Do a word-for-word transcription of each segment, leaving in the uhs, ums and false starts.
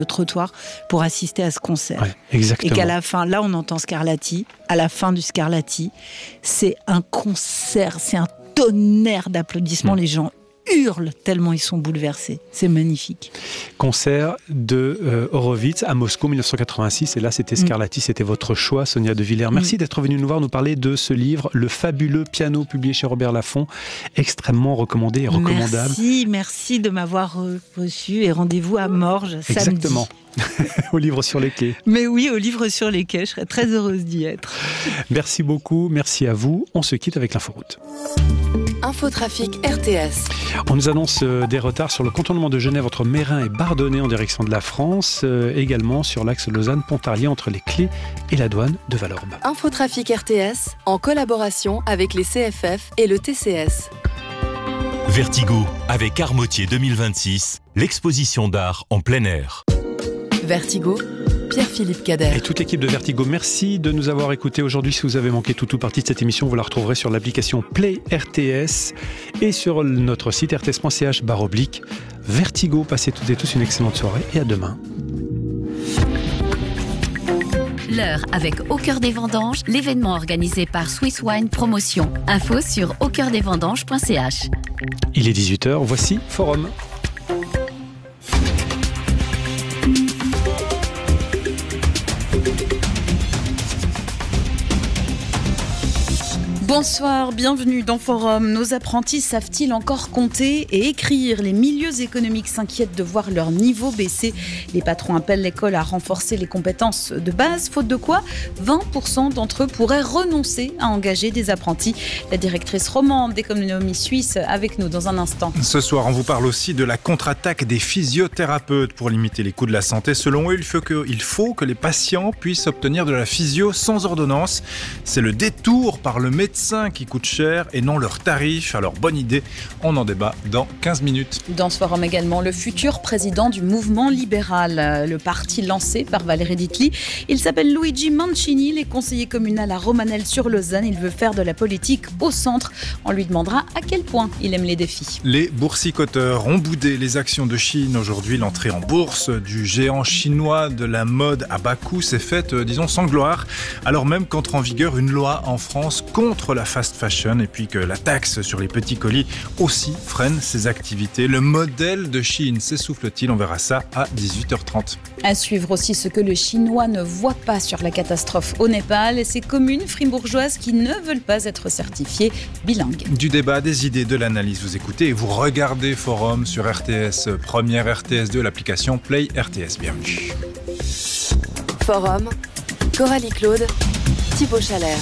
le trottoir pour assister à ce concert. Ouais, exactement. Et qu'à la fin, là on entend Scarlatti, à la fin du Scarlatti, c'est un concert, c'est un tonnerre d'applaudissements, mmh. les gens hurlent tellement ils sont bouleversés. C'est magnifique. Concert de euh, Horowitz à Moscou dix-neuf cent quatre-vingt-six, et là c'était Scarlatti, mmh. c'était votre choix, Sonia De Villers. Merci mmh. d'être venue nous voir, nous parler de ce livre, Le fabuleux piano, publié chez Robert Laffont, extrêmement recommandé et recommandable. Merci, merci de m'avoir reçu, et rendez-vous à Morges samedi. Exactement. Au livre sur les quais. Mais oui, au livre sur les quais, je serais très heureuse d'y être. Merci beaucoup, merci à vous. On se quitte avec l'inforoute. Infotrafic R T S. On nous annonce des retards sur le contournement de Genève entre Meyrin et Bardonnay en direction de la France, euh, également sur l'axe Lausanne-Pontarlier entre les Clés et la douane de Valorbe. Infotrafic R T S en collaboration avec les C F F et le T C S. Vertigo avec Armotier deux mille vingt-six, l'exposition d'art en plein air. Vertigo, Pierre-Philippe Cadet. Et toute l'équipe de Vertigo, merci de nous avoir écoutés aujourd'hui. Si vous avez manqué toute ou partie de cette émission, vous la retrouverez sur l'application Play R T S et sur notre site r t s point c h barre oblique Vertigo. Passez toutes et tous une excellente soirée et à demain. L'heure avec Au Cœur des Vendanges, l'événement organisé par Swiss Wine Promotion. Info sur au cœur des vendanges point c h. Il est dix-huit heures, voici Forum. Bonsoir, bienvenue dans Forum. Nos apprentis savent-ils encore compter et écrire ? Les milieux économiques s'inquiètent de voir leur niveau baisser. Les patrons appellent l'école à renforcer les compétences de base, faute de quoi vingt pour cent d'entre eux pourraient renoncer à engager des apprentis. La directrice romande d'économie suisse avec nous dans un instant. Ce soir, on vous parle aussi de la contre-attaque des physiothérapeutes pour limiter les coûts de la santé. Selon eux, il faut que, il faut que les patients puissent obtenir de la physio sans ordonnance. C'est le détour par le médecin qui coûtent cher et non leurs tarifs. Alors bonne idée, on en débat dans quinze minutes. Dans ce forum également, le futur président du mouvement libéral, le parti lancé par Valérie Ditli. Il s'appelle Luigi Mancini, il est conseiller communal à Romanel-sur-Lausanne. Il veut faire de la politique au centre. On lui demandera à quel point il aime les défis. Les boursicoteurs ont boudé les actions de Chine. Aujourd'hui, l'entrée en bourse du géant chinois de la mode à bas coût s'est faite, disons, sans gloire. Alors même qu'entre en vigueur une loi en France contre la fast fashion et puis que la taxe sur les petits colis aussi freine ses activités. Le modèle de Chine s'essouffle-t-il ? On verra ça à dix-huit heures trente. À suivre aussi ce que le Chinois ne voit pas sur la catastrophe au Népal et ces communes fribourgeoises qui ne veulent pas être certifiées bilingues. Du débat, des idées, de l'analyse, vous écoutez et vous regardez Forum sur R T S, première R T S deux, l'application Play R T S. Bienvenue. Forum, Coralie Claude, Thibaut Chalère.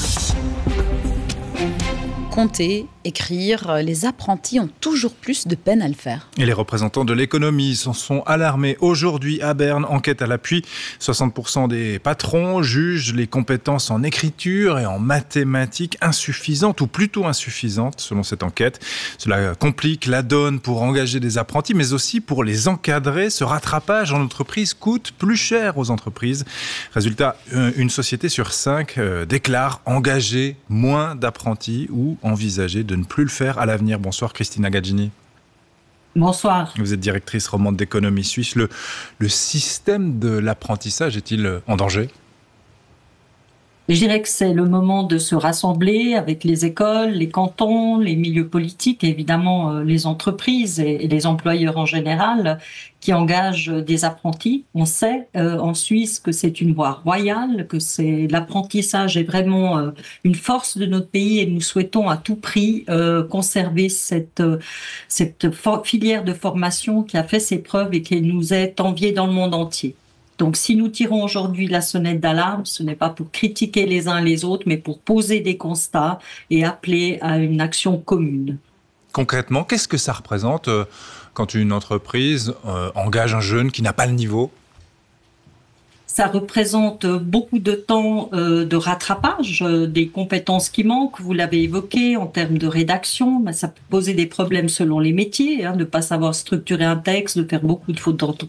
Compter, écrire, les apprentis ont toujours plus de peine à le faire. Et les représentants de l'économie s'en sont alarmés. Aujourd'hui, à Berne, enquête à l'appui. soixante pour cent des patrons jugent les compétences en écriture et en mathématiques insuffisantes, ou plutôt insuffisantes, selon cette enquête. Cela complique la donne pour engager des apprentis, mais aussi pour les encadrer. Ce rattrapage en entreprise coûte plus cher aux entreprises. Résultat, une société sur cinq euh, déclare engager moins d'apprentis ou envisager de ne plus le faire à l'avenir. Bonsoir Christina Gaggini. Bonsoir. Vous êtes directrice romande d'économie suisse. Le, le système de l'apprentissage est-il en danger ? Je dirais que c'est le moment de se rassembler avec les écoles, les cantons, les milieux politiques, et évidemment euh, les entreprises et, et les employeurs en général qui engagent des apprentis. On sait euh, en Suisse que c'est une voie royale, que c'est l'apprentissage est vraiment euh, une force de notre pays et nous souhaitons à tout prix euh, conserver cette euh, cette for- filière de formation qui a fait ses preuves et qui nous est enviée dans le monde entier. Donc, si nous tirons aujourd'hui la sonnette d'alarme, ce n'est pas pour critiquer les uns les autres, mais pour poser des constats et appeler à une action commune. Concrètement, qu'est-ce que ça représente euh, quand une entreprise euh, engage un jeune qui n'a pas le niveau ? Ça représente beaucoup de temps euh, de rattrapage, euh, des compétences qui manquent, vous l'avez évoqué, en termes de rédaction. Ben, ça peut poser des problèmes selon les métiers, hein, de ne pas savoir structurer un texte, de faire beaucoup de fautes d'orthographe.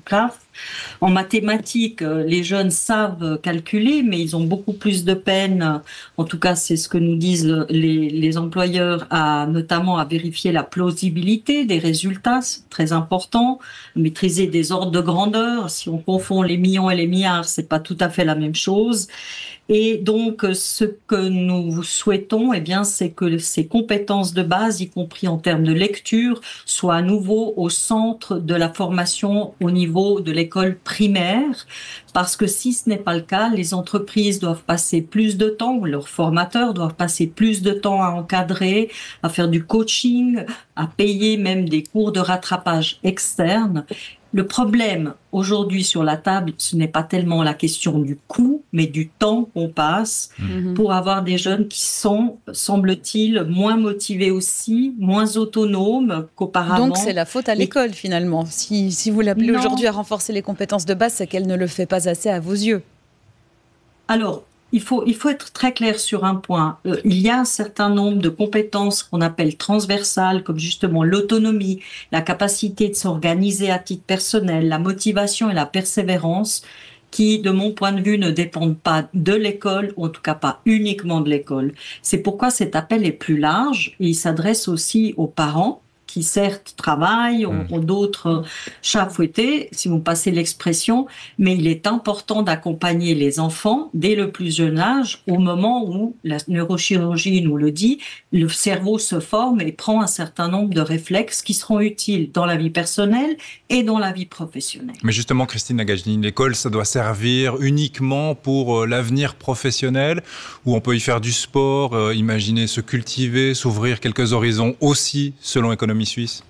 En mathématiques, les jeunes savent calculer, mais ils ont beaucoup plus de peine, en tout cas c'est ce que nous disent les, les employeurs, à, notamment à vérifier la plausibilité des résultats, c'est très important, maîtriser des ordres de grandeur, si on confond les millions et les milliards, c'est pas tout à fait la même chose. Et donc, ce que nous souhaitons, eh bien, c'est que ces compétences de base, y compris en termes de lecture, soient à nouveau au centre de la formation au niveau de l'école primaire. Parce que si ce n'est pas le cas, les entreprises doivent passer plus de temps, ou leurs formateurs doivent passer plus de temps à encadrer, à faire du coaching, à payer même des cours de rattrapage externes. Le problème aujourd'hui sur la table, ce n'est pas tellement la question du coût, mais du temps qu'on passe mmh. pour avoir des jeunes qui sont, semble-t-il, moins motivés aussi, moins autonomes qu'auparavant. Donc c'est la faute à l'école finalement. Si, si vous l'appelez non. aujourd'hui à renforcer les compétences de base, c'est qu'elle ne le fait pas assez à vos yeux. Alors, Il faut, il faut être très clair sur un point. Euh, il y a un certain nombre de compétences qu'on appelle transversales, comme justement l'autonomie, la capacité de s'organiser à titre personnel, la motivation et la persévérance, qui, de mon point de vue, ne dépendent pas de l'école, ou en tout cas pas uniquement de l'école. C'est pourquoi cet appel est plus large et il s'adresse aussi aux parents, qui certes travaillent, ont, ont d'autres chats fouettés, si vous passez l'expression, mais il est important d'accompagner les enfants dès le plus jeune âge, au moment où, la neurochirurgie nous le dit, le cerveau se forme et prend un certain nombre de réflexes qui seront utiles dans la vie personnelle et dans la vie professionnelle. Mais justement, Christine Nagajdini, l'école, ça doit servir uniquement pour l'avenir professionnel, où on peut y faire du sport, euh, imaginer se cultiver, s'ouvrir quelques horizons aussi, selon Économie Suisse?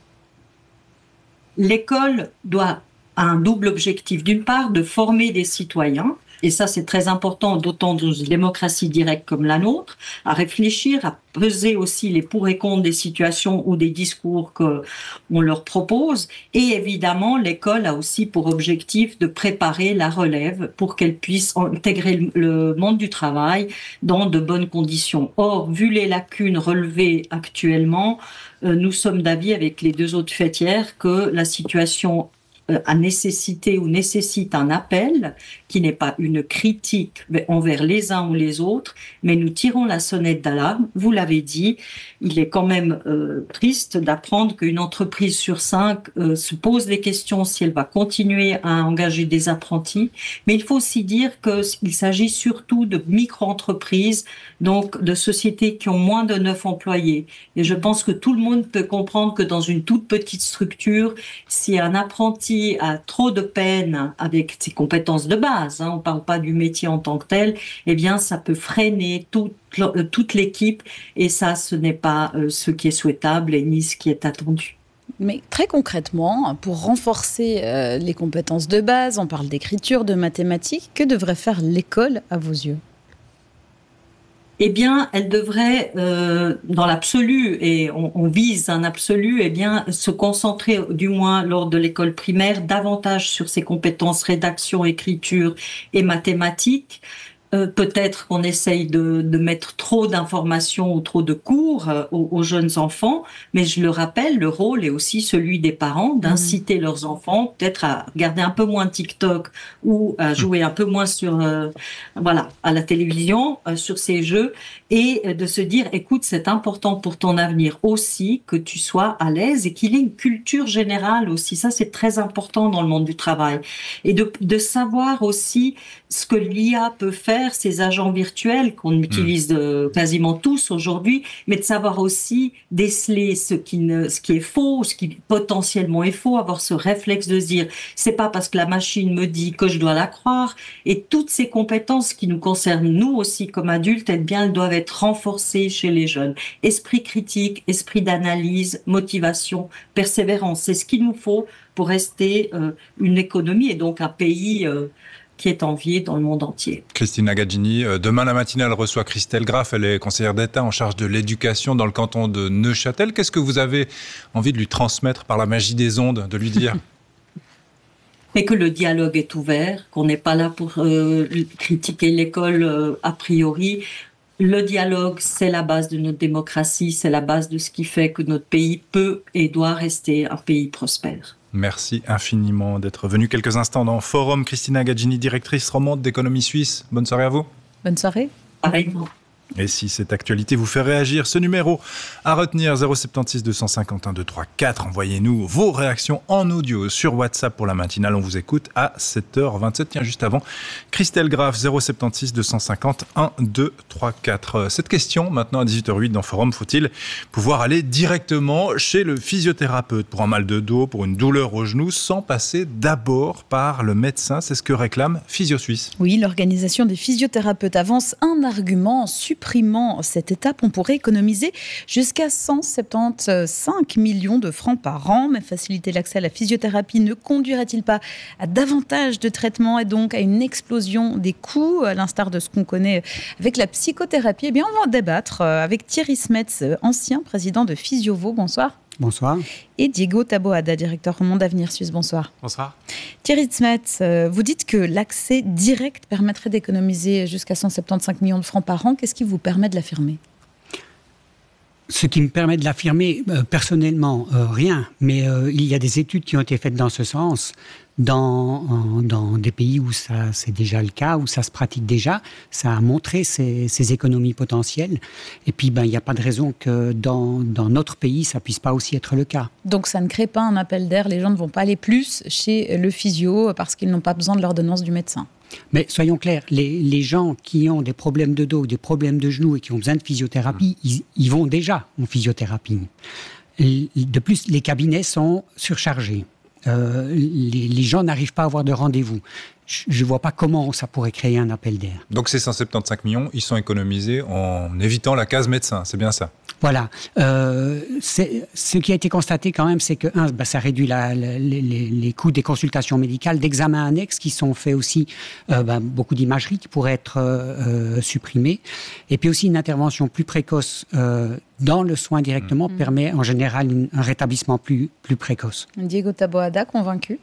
L'école doit a un double objectif. D'une part, de former des citoyens, et ça c'est très important, d'autant dans une démocratie directe comme la nôtre, à réfléchir, à peser aussi les pour et contre des situations ou des discours qu'on leur propose. Et évidemment, l'école a aussi pour objectif de préparer la relève pour qu'elle puisse intégrer le monde du travail dans de bonnes conditions. Or, vu les lacunes relevées actuellement, nous sommes d'avis avec les deux autres fêtières que la situation a nécessité ou nécessite un appel qui n'est pas une critique envers les uns ou les autres, mais nous tirons la sonnette d'alarme. Vous l'avez dit, il est quand même euh, triste d'apprendre qu'une entreprise sur cinq euh, se pose des questions si elle va continuer à engager des apprentis, mais il faut aussi dire qu'il s'agit surtout de micro-entreprises, donc de sociétés qui ont moins de neuf employés. Et je pense que tout le monde peut comprendre que dans une toute petite structure, si un apprenti a trop de peine avec ses compétences de base, hein, on ne parle pas du métier en tant que tel, eh bien ça peut freiner tout, toute l'équipe et ça ce n'est pas euh, ce qui est souhaitable et ni ce qui est attendu. Mais très concrètement, pour renforcer euh, les compétences de base, on parle d'écriture, de mathématiques, que devrait faire l'école à vos yeux ? Eh bien, elle devrait, euh, dans l'absolu, et on, on vise un absolu, eh bien, se concentrer, du moins lors de l'école primaire, davantage sur ses compétences rédaction, écriture et mathématiques. Euh, peut-être qu'on essaye de, de mettre trop d'informations ou trop de cours euh, aux, aux jeunes enfants, mais je le rappelle, le rôle est aussi celui des parents d'inciter mmh. leurs enfants peut-être à regarder un peu moins TikTok ou à jouer un peu moins sur, euh, voilà, à la télévision, euh, sur ces jeux, et euh, de se dire, écoute, c'est important pour ton avenir aussi que tu sois à l'aise et qu'il ait une culture générale aussi. Ça, c'est très important dans le monde du travail. Et de, de savoir aussi ce que l'I A peut faire, ces agents virtuels qu'on utilise de, quasiment tous aujourd'hui, mais de savoir aussi déceler ce qui, ne, ce qui est faux, ce qui potentiellement est faux, avoir ce réflexe de se dire c'est pas parce que la machine me dit que je dois la croire. Et toutes ces compétences qui nous concernent nous aussi comme adultes, eh bien, elles doivent être renforcées chez les jeunes. Esprit critique, esprit d'analyse, motivation, persévérance, c'est ce qu'il nous faut pour rester euh, une économie et donc un pays euh, qui est enviée dans le monde entier. Christine Nagajdini, demain la matinale reçoit Christelle Graff, elle est conseillère d'État en charge de l'éducation dans le canton de Neuchâtel. Qu'est-ce que vous avez envie de lui transmettre par la magie des ondes, de lui dire ? Et que le dialogue est ouvert, qu'on n'est pas là pour euh, critiquer l'école euh, a priori. le dialogue, c'est la base de notre démocratie, c'est la base de ce qui fait que notre pays peut et doit rester un pays prospère. Merci infiniment d'être venu quelques instants dans Forum. Christina Gaggini, directrice romande d'Économie Suisse. Bonne soirée à vous. Bonne soirée. Pareillement. Et si cette actualité vous fait réagir, ce numéro à retenir zéro sept six deux cinq un deux trois quatre. Envoyez-nous vos réactions en audio sur WhatsApp pour la matinale. On vous écoute à sept heures vingt-sept. Tiens, juste avant, Christelle Graff, zéro sept six deux cinq un deux trois quatre. Cette question, maintenant à dix-huit heures huit dans Forum, faut-il pouvoir aller directement chez le physiothérapeute pour un mal de dos, pour une douleur au genou, sans passer d'abord par le médecin? C'est ce que réclame Physio Suisse. Oui, l'organisation des physiothérapeutes avance un argument supprimant cette étape, on pourrait économiser jusqu'à cent soixante-quinze millions de francs par an. Mais faciliter l'accès à la physiothérapie ne conduirait-il pas à davantage de traitements et donc à une explosion des coûts, à l'instar de ce qu'on connaît avec la psychothérapie? Eh bien, on va en débattre avec Thierry Smets, ancien président de Physiovo. Bonsoir. Bonsoir. Et Diego Taboada, directeur au Monde Avenir Suisse. Bonsoir. Bonsoir. Thierry Smets, vous dites que l'accès direct permettrait d'économiser jusqu'à cent soixante-quinze millions de francs par an. Qu'est-ce qui vous permet de l'affirmer? Ce qui me permet de l'affirmer, euh, personnellement, euh, rien. Mais euh, il y a des études qui ont été faites dans ce sens. Dans, en, dans des pays où ça, c'est déjà le cas, où ça se pratique déjà, ça a montré ces, ces économies potentielles. Et puis, ben, il n'y a pas de raison que dans, dans notre pays, ça ne puisse pas aussi être le cas. Donc, ça ne crée pas un appel d'air. Les gens ne vont pas aller plus chez le physio parce qu'ils n'ont pas besoin de l'ordonnance du médecin. Mais soyons clairs, les, les gens qui ont des problèmes de dos, des problèmes de genoux et qui ont besoin de physiothérapie, mmh. ils, ils vont déjà en physiothérapie. De plus, les cabinets sont surchargés. Euh, les, les gens n'arrivent pas à avoir de rendez-vous. Je ne vois pas comment ça pourrait créer un appel d'air. Donc ces cent soixante-quinze millions, ils sont économisés en évitant la case médecin, c'est bien ça? Voilà. Euh, c'est, ce qui a été constaté quand même, c'est que un, bah, ça réduit la, la, les, les coûts des consultations médicales, d'examens annexes qui sont faits aussi, euh, bah, beaucoup d'imagerie qui pourrait être euh, supprimée. Et puis aussi une intervention plus précoce euh, dans le soin directement mmh. permet en général une, un rétablissement plus, plus précoce. Diego Taboada, convaincu?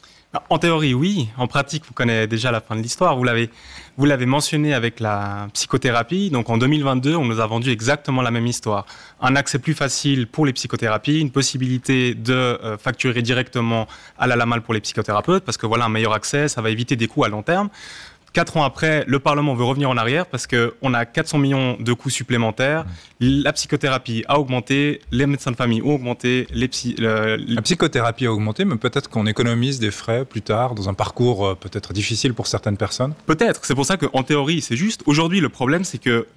En théorie, oui. En pratique, vous connaissez déjà la fin de l'histoire. Vous l'avez, vous l'avez mentionné avec la psychothérapie. Donc, en deux mille vingt-deux, on nous a vendu exactement la même histoire. Un accès plus facile pour les psychothérapies, une possibilité de euh, facturer directement à la LAMAL pour les psychothérapeutes, parce que voilà, un meilleur accès, ça va éviter des coûts à long terme. Quatre ans après, le Parlement veut revenir en arrière parce qu'on a quatre cents millions de coûts supplémentaires. La psychothérapie a augmenté, les médecins de famille ont augmenté. Les psy, le, la psychothérapie a augmenté, mais peut-être qu'on économise des frais plus tard, dans un parcours peut-être difficile pour certaines personnes. Peut-être. C'est pour ça qu'en théorie, c'est juste. Aujourd'hui, le problème, c'est que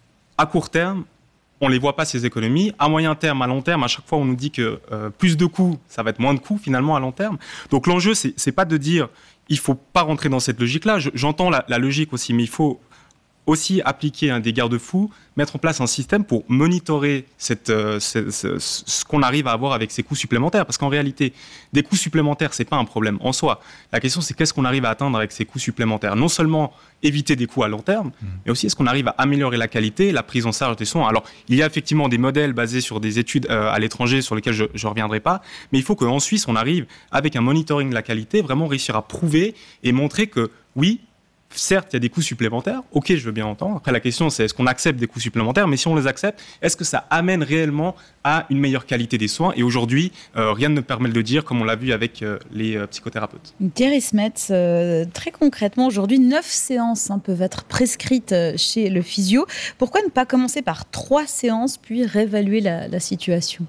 à court terme, on ne les voit pas, ces économies. À moyen terme, à long terme, à chaque fois, on nous dit que euh, plus de coûts, ça va être moins de coûts, finalement, à long terme. Donc l'enjeu, c'est, c'est pas de dire... Il ne faut pas rentrer dans cette logique-là. Je, j'entends la, la logique aussi, mais il faut aussi appliquer hein, des garde-fous, mettre en place un système pour monitorer cette, euh, ce, ce, ce qu'on arrive à avoir avec ces coûts supplémentaires. Parce qu'en réalité, des coûts supplémentaires, ce n'est pas un problème en soi. La question, c'est qu'est-ce qu'on arrive à atteindre avec ces coûts supplémentaires? Non seulement éviter des coûts à long terme, mmh. mais aussi est-ce qu'on arrive à améliorer la qualité, la prise en charge des soins. Alors, il y a effectivement des modèles basés sur des études euh, à l'étranger sur lesquels je ne reviendrai pas, mais il faut qu'en Suisse, on arrive, avec un monitoring de la qualité, vraiment réussir à prouver et montrer que, oui, certes, il y a des coûts supplémentaires. Ok, je veux bien entendre. Après, la question, c'est est-ce qu'on accepte des coûts supplémentaires? Mais si on les accepte, est-ce que ça amène réellement à une meilleure qualité des soins? Et aujourd'hui, euh, rien ne permet de le dire, comme on l'a vu avec euh, les euh, psychothérapeutes. Thierry Smets, euh, très concrètement, aujourd'hui, neuf séances hein, peuvent être prescrites chez le physio. Pourquoi ne pas commencer par trois séances, puis réévaluer la, la situation?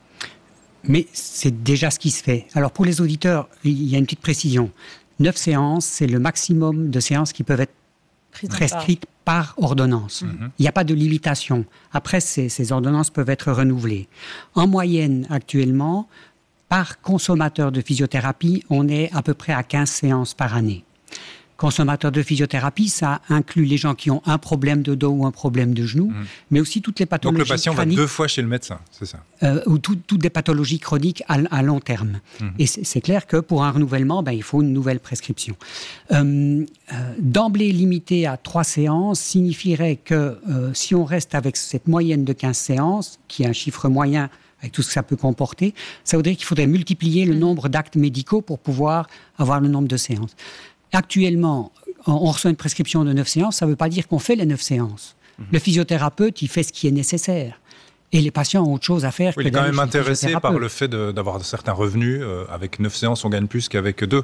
Mais c'est déjà ce qui se fait. Alors, pour les auditeurs, il y a une petite précision. Neuf séances, c'est le maximum de séances qui peuvent être prescrites par ordonnance. Mmh. Il n'y a pas de limitation. Après, ces, ces ordonnances peuvent être renouvelées. En moyenne, actuellement, par consommateur de physiothérapie, on est à peu près à quinze séances par année. Consommateur de physiothérapie, ça inclut les gens qui ont un problème de dos ou un problème de genou, mmh. mais aussi toutes les pathologies chroniques. Donc le patient chroniques, va deux fois chez le médecin, c'est ça euh, Ou tout, toutes des pathologies chroniques à, à long terme. Mmh. Et c'est, c'est clair que pour un renouvellement, ben, il faut une nouvelle prescription. Euh, euh, d'emblée limité à trois séances signifierait que euh, si on reste avec cette moyenne de quinze séances, qui est un chiffre moyen avec tout ce que ça peut comporter, ça voudrait qu'il faudrait multiplier le nombre d'actes médicaux pour pouvoir avoir le nombre de séances. Actuellement, on reçoit une prescription de neuf séances, ça ne veut pas dire qu'on fait les neuf séances. Mmh. Le physiothérapeute, il fait ce qui est nécessaire. Et les patients ont autre chose à faire. Oui, que il est quand d'aller même chez le intéressé par physiothérapeute. le fait de, d'avoir certains revenus. Euh, avec neuf séances, on gagne plus qu'avec deux.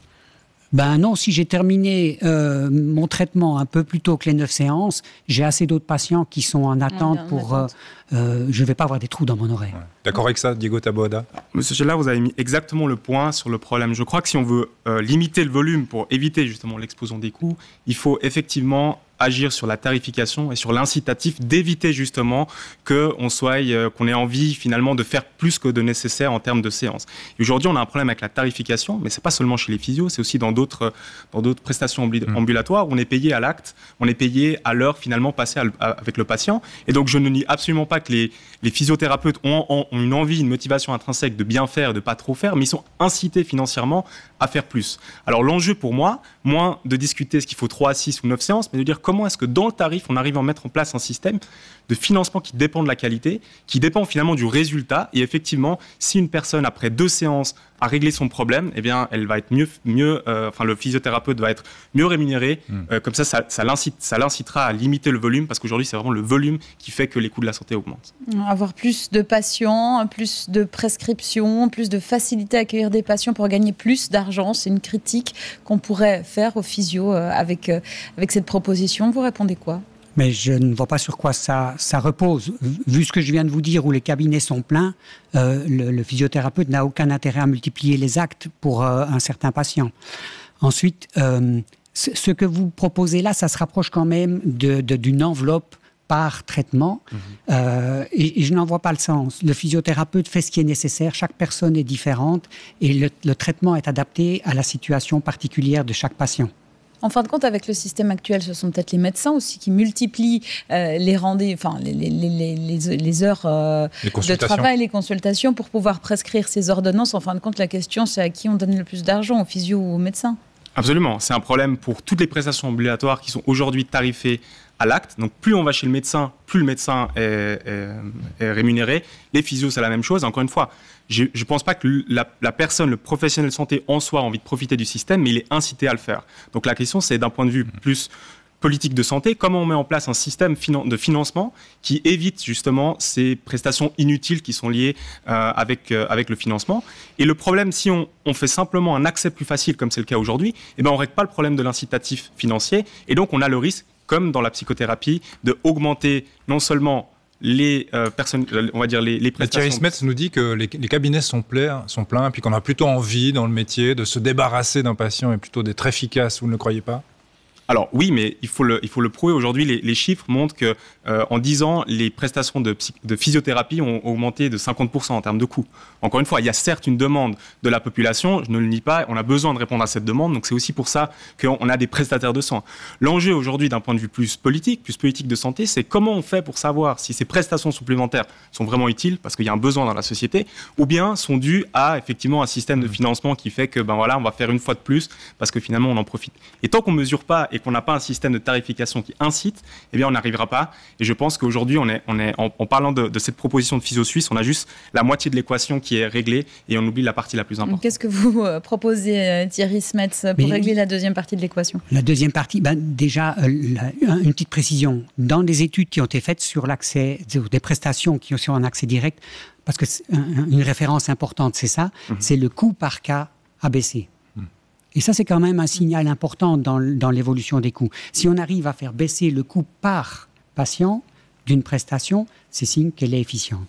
Ben non, si j'ai terminé euh, mon traitement un peu plus tôt que les neuf séances, j'ai assez d'autres patients qui sont en attente en pour... attente. Euh, euh, je ne vais pas avoir des trous dans mon oreille. Ouais. D'accord avec ça, Diego Taboada? Monsieur Gélard, vous avez mis exactement le point sur le problème. Je crois que si on veut euh, limiter le volume pour éviter justement l'explosion des coûts, il faut effectivement agir sur la tarification et sur l'incitatif d'éviter justement qu'on soit, euh, qu'on ait envie finalement de faire plus que de nécessaire en termes de séances. Et aujourd'hui, on a un problème avec la tarification, mais c'est pas seulement chez les physios, c'est aussi dans d'autres dans d'autres prestations ambul- mmh. ambulatoires où on est payé à l'acte, on est payé à l'heure finalement passée à, à, avec le patient. Et donc, je ne nie absolument pas que les, les physiothérapeutes ont, ont, ont une envie, une motivation intrinsèque de bien faire et de pas trop faire, mais ils sont incités financièrement à faire plus. Alors, l'enjeu pour moi, moins de discuter ce qu'il faut trois, six ou neuf séances, mais de dire comment est-ce que dans le tarif, on arrive à mettre en place un système de financement qui dépend de la qualité, qui dépend finalement du résultat. Et effectivement, si une personne, après deux séances, a réglé son problème, eh bien, elle va être mieux, mieux euh, enfin, le physiothérapeute va être mieux rémunéré. Mmh. Euh, comme ça, ça, ça, l'incite, ça l'incitera à limiter le volume, parce qu'aujourd'hui, c'est vraiment le volume qui fait que les coûts de la santé augmentent. Avoir plus de patients, plus de prescriptions, plus de facilité à accueillir des patients pour gagner plus d'argent, c'est une critique qu'on pourrait faire aux physios euh, avec, euh, avec cette proposition. Vous répondez quoi ? Mais je ne vois pas sur quoi ça, ça repose. Vu ce que je viens de vous dire, où les cabinets sont pleins, euh, le, le physiothérapeute n'a aucun intérêt à multiplier les actes pour euh, un certain patient. Ensuite, euh, ce, ce que vous proposez là, ça se rapproche quand même de, de, d'une enveloppe par traitement, mmh. euh, et, et je n'en vois pas le sens. Le physiothérapeute fait ce qui est nécessaire, chaque personne est différente, et le, le traitement est adapté à la situation particulière de chaque patient. En fin de compte, avec le système actuel, ce sont peut-être les médecins aussi qui multiplient euh, les rendez, enfin les, les, les, les, les heures euh, les de travail, les consultations pour pouvoir prescrire ces ordonnances. En fin de compte, la question, c'est à qui on donne le plus d'argent, aux physios ou aux médecins ? Absolument. C'est un problème pour toutes les prestations ambulatoires qui sont aujourd'hui tarifées à l'acte. Donc plus on va chez le médecin, plus le médecin est, est, est rémunéré. Les physios, c'est la même chose. Encore une fois, je ne pense pas que la, la personne, le professionnel de santé en soi a envie de profiter du système, mais il est incité à le faire. Donc la question, c'est d'un point de vue plus politique de santé, comment on met en place un système de financement qui évite justement ces prestations inutiles qui sont liées euh, avec, euh, avec le financement. Et le problème, si on, on fait simplement un accès plus facile, comme c'est le cas aujourd'hui, eh ben on ne règle pas le problème de l'incitatif financier. Et donc, on a le risque, comme dans la psychothérapie, de augmenter non seulement les euh, personnes, on va dire les, les prestations. Thierry Smets nous dit que les, les cabinets sont pleins, sont pleins, puis qu'on a plutôt envie dans le métier de se débarrasser d'un patient et plutôt d'être efficace. Vous ne le croyez pas ? Alors oui, mais il faut le, il faut le prouver. Aujourd'hui, les, les chiffres montrent que euh, en dix ans, les prestations de, psy, de physiothérapie ont augmenté de cinquante pour cent en termes de coûts. Encore une fois, il y a certes une demande de la population, je ne le nie pas, on a besoin de répondre à cette demande, donc c'est aussi pour ça qu'on a des prestataires de soins. L'enjeu aujourd'hui, d'un point de vue plus politique, plus politique de santé, c'est comment on fait pour savoir si ces prestations supplémentaires sont vraiment utiles, parce qu'il y a un besoin dans la société, ou bien sont dues à effectivement un système de financement qui fait que ben voilà, on va faire une fois de plus, parce que finalement on en profite. Et tant qu'on ne mesure pas et qu'on n'a pas un système de tarification qui incite, eh bien on n'arrivera pas. Et je pense qu'aujourd'hui, on est, on est, en, en parlant de, de cette proposition de Physio Suisse, on a juste la moitié de l'équation qui est réglée et on oublie la partie la plus importante. Qu'est-ce que vous euh, proposez, Thierry Smets, pour Mais régler la deuxième partie de l'équation ? La deuxième partie, ben déjà, euh, la, une petite précision. Dans des études qui ont été faites sur l'accès, des prestations qui sont en accès direct, parce que une référence importante, c'est ça, mmh. c'est le coût par cas a baissé. Et ça, c'est quand même un signal important dans, dans l'évolution des coûts. Si on arrive à faire baisser le coût par patient d'une prestation, c'est signe qu'elle est efficiente.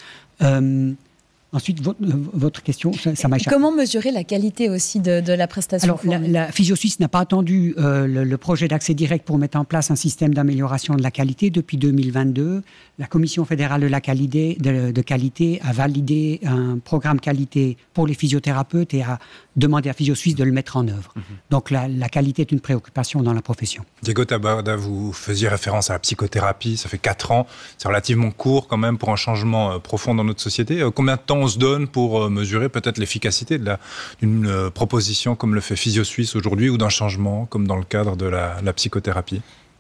Euh, ensuite, votre, votre question, ça, ça m'a échappé. Comment mesurer la qualité aussi de, de la prestation ? Alors, la, la Physio Suisse n'a pas attendu euh, le, le projet d'accès direct pour mettre en place un système d'amélioration de la qualité. Depuis deux mille vingt-deux, la Commission fédérale de la qualité, de, de qualité a validé un programme qualité pour les physiothérapeutes et a demandé à Physio Suisse de le mettre en œuvre. Mmh. Donc la, la qualité est une préoccupation dans la profession. Diego Taboada, vous faisiez référence à la psychothérapie, ça fait quatre ans, c'est relativement court quand même pour un changement euh, profond dans notre société. Euh, combien de temps on se donne pour euh, mesurer peut-être l'efficacité de la, d'une euh, proposition comme le fait Physio Suisse aujourd'hui ou d'un changement comme dans le cadre de la, la psychothérapie ?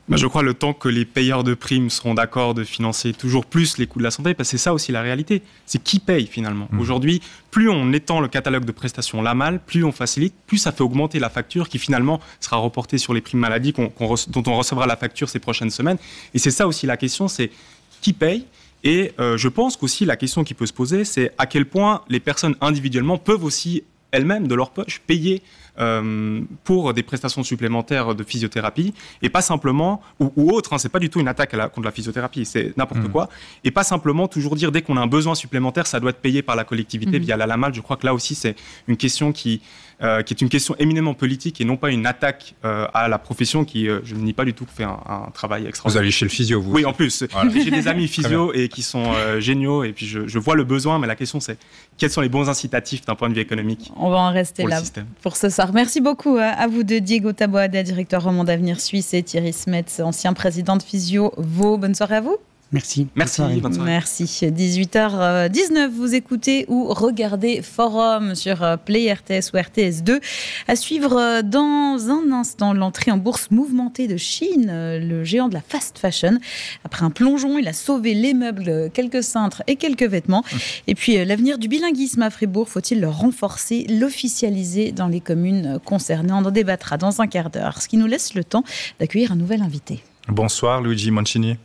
Ben, je crois le temps que les payeurs de primes seront d'accord de financer toujours plus les coûts de la santé, parce que c'est ça aussi la réalité. C'est qui paye finalement. Mmh. Aujourd'hui, plus on étend le catalogue de prestations la mal, plus on facilite, plus ça fait augmenter la facture qui finalement sera reportée sur les primes maladie qu'on, qu'on re- dont on recevra la facture ces prochaines semaines. Et c'est ça aussi la question, c'est qui paye. Et euh, je pense qu'aussi la question qui peut se poser, c'est à quel point les personnes individuellement peuvent aussi elles-mêmes de leur poche payer Euh, pour des prestations supplémentaires de physiothérapie et pas simplement, ou, ou autre, hein, c'est pas du tout une attaque à la, contre la physiothérapie, c'est n'importe mmh. quoi, et pas simplement toujours dire dès qu'on a un besoin supplémentaire, ça doit être payé par la collectivité mmh. via la LAMAL. Je crois que là aussi c'est une question qui, euh, qui est une question éminemment politique et non pas une attaque euh, à la profession qui, euh, je ne nie pas du tout, fait un, un travail extraordinaire. Vous allez chez le physio, vous? Oui, en plus. Voilà. J'ai des amis physio et qui sont euh, géniaux et puis je, je vois le besoin, mais la question c'est quels sont les bons incitatifs d'un point de vue économique? On va en rester là pour ce soir. Merci beaucoup à vous deux, Diego Taboada, directeur roman d'Avenir Suisse, et Thierry Smets, ancien président de Physio Vaud. Bonne soirée à vous. Merci. Merci. Bonne soirée. Bonne soirée. Merci. dix-huit heures dix-neuf, vous écoutez ou regardez Forum sur Play R T S ou R T S deux. À suivre dans un instant l'entrée en bourse mouvementée de Chine, le géant de la fast fashion. Après un plongeon, il a sauvé les meubles, quelques cintres et quelques vêtements. Et puis l'avenir du bilinguisme à Fribourg, faut-il le renforcer, l'officialiser dans les communes concernées? On en débattra dans un quart d'heure, ce qui nous laisse le temps d'accueillir un nouvel invité. Bonsoir Luigi Mancini.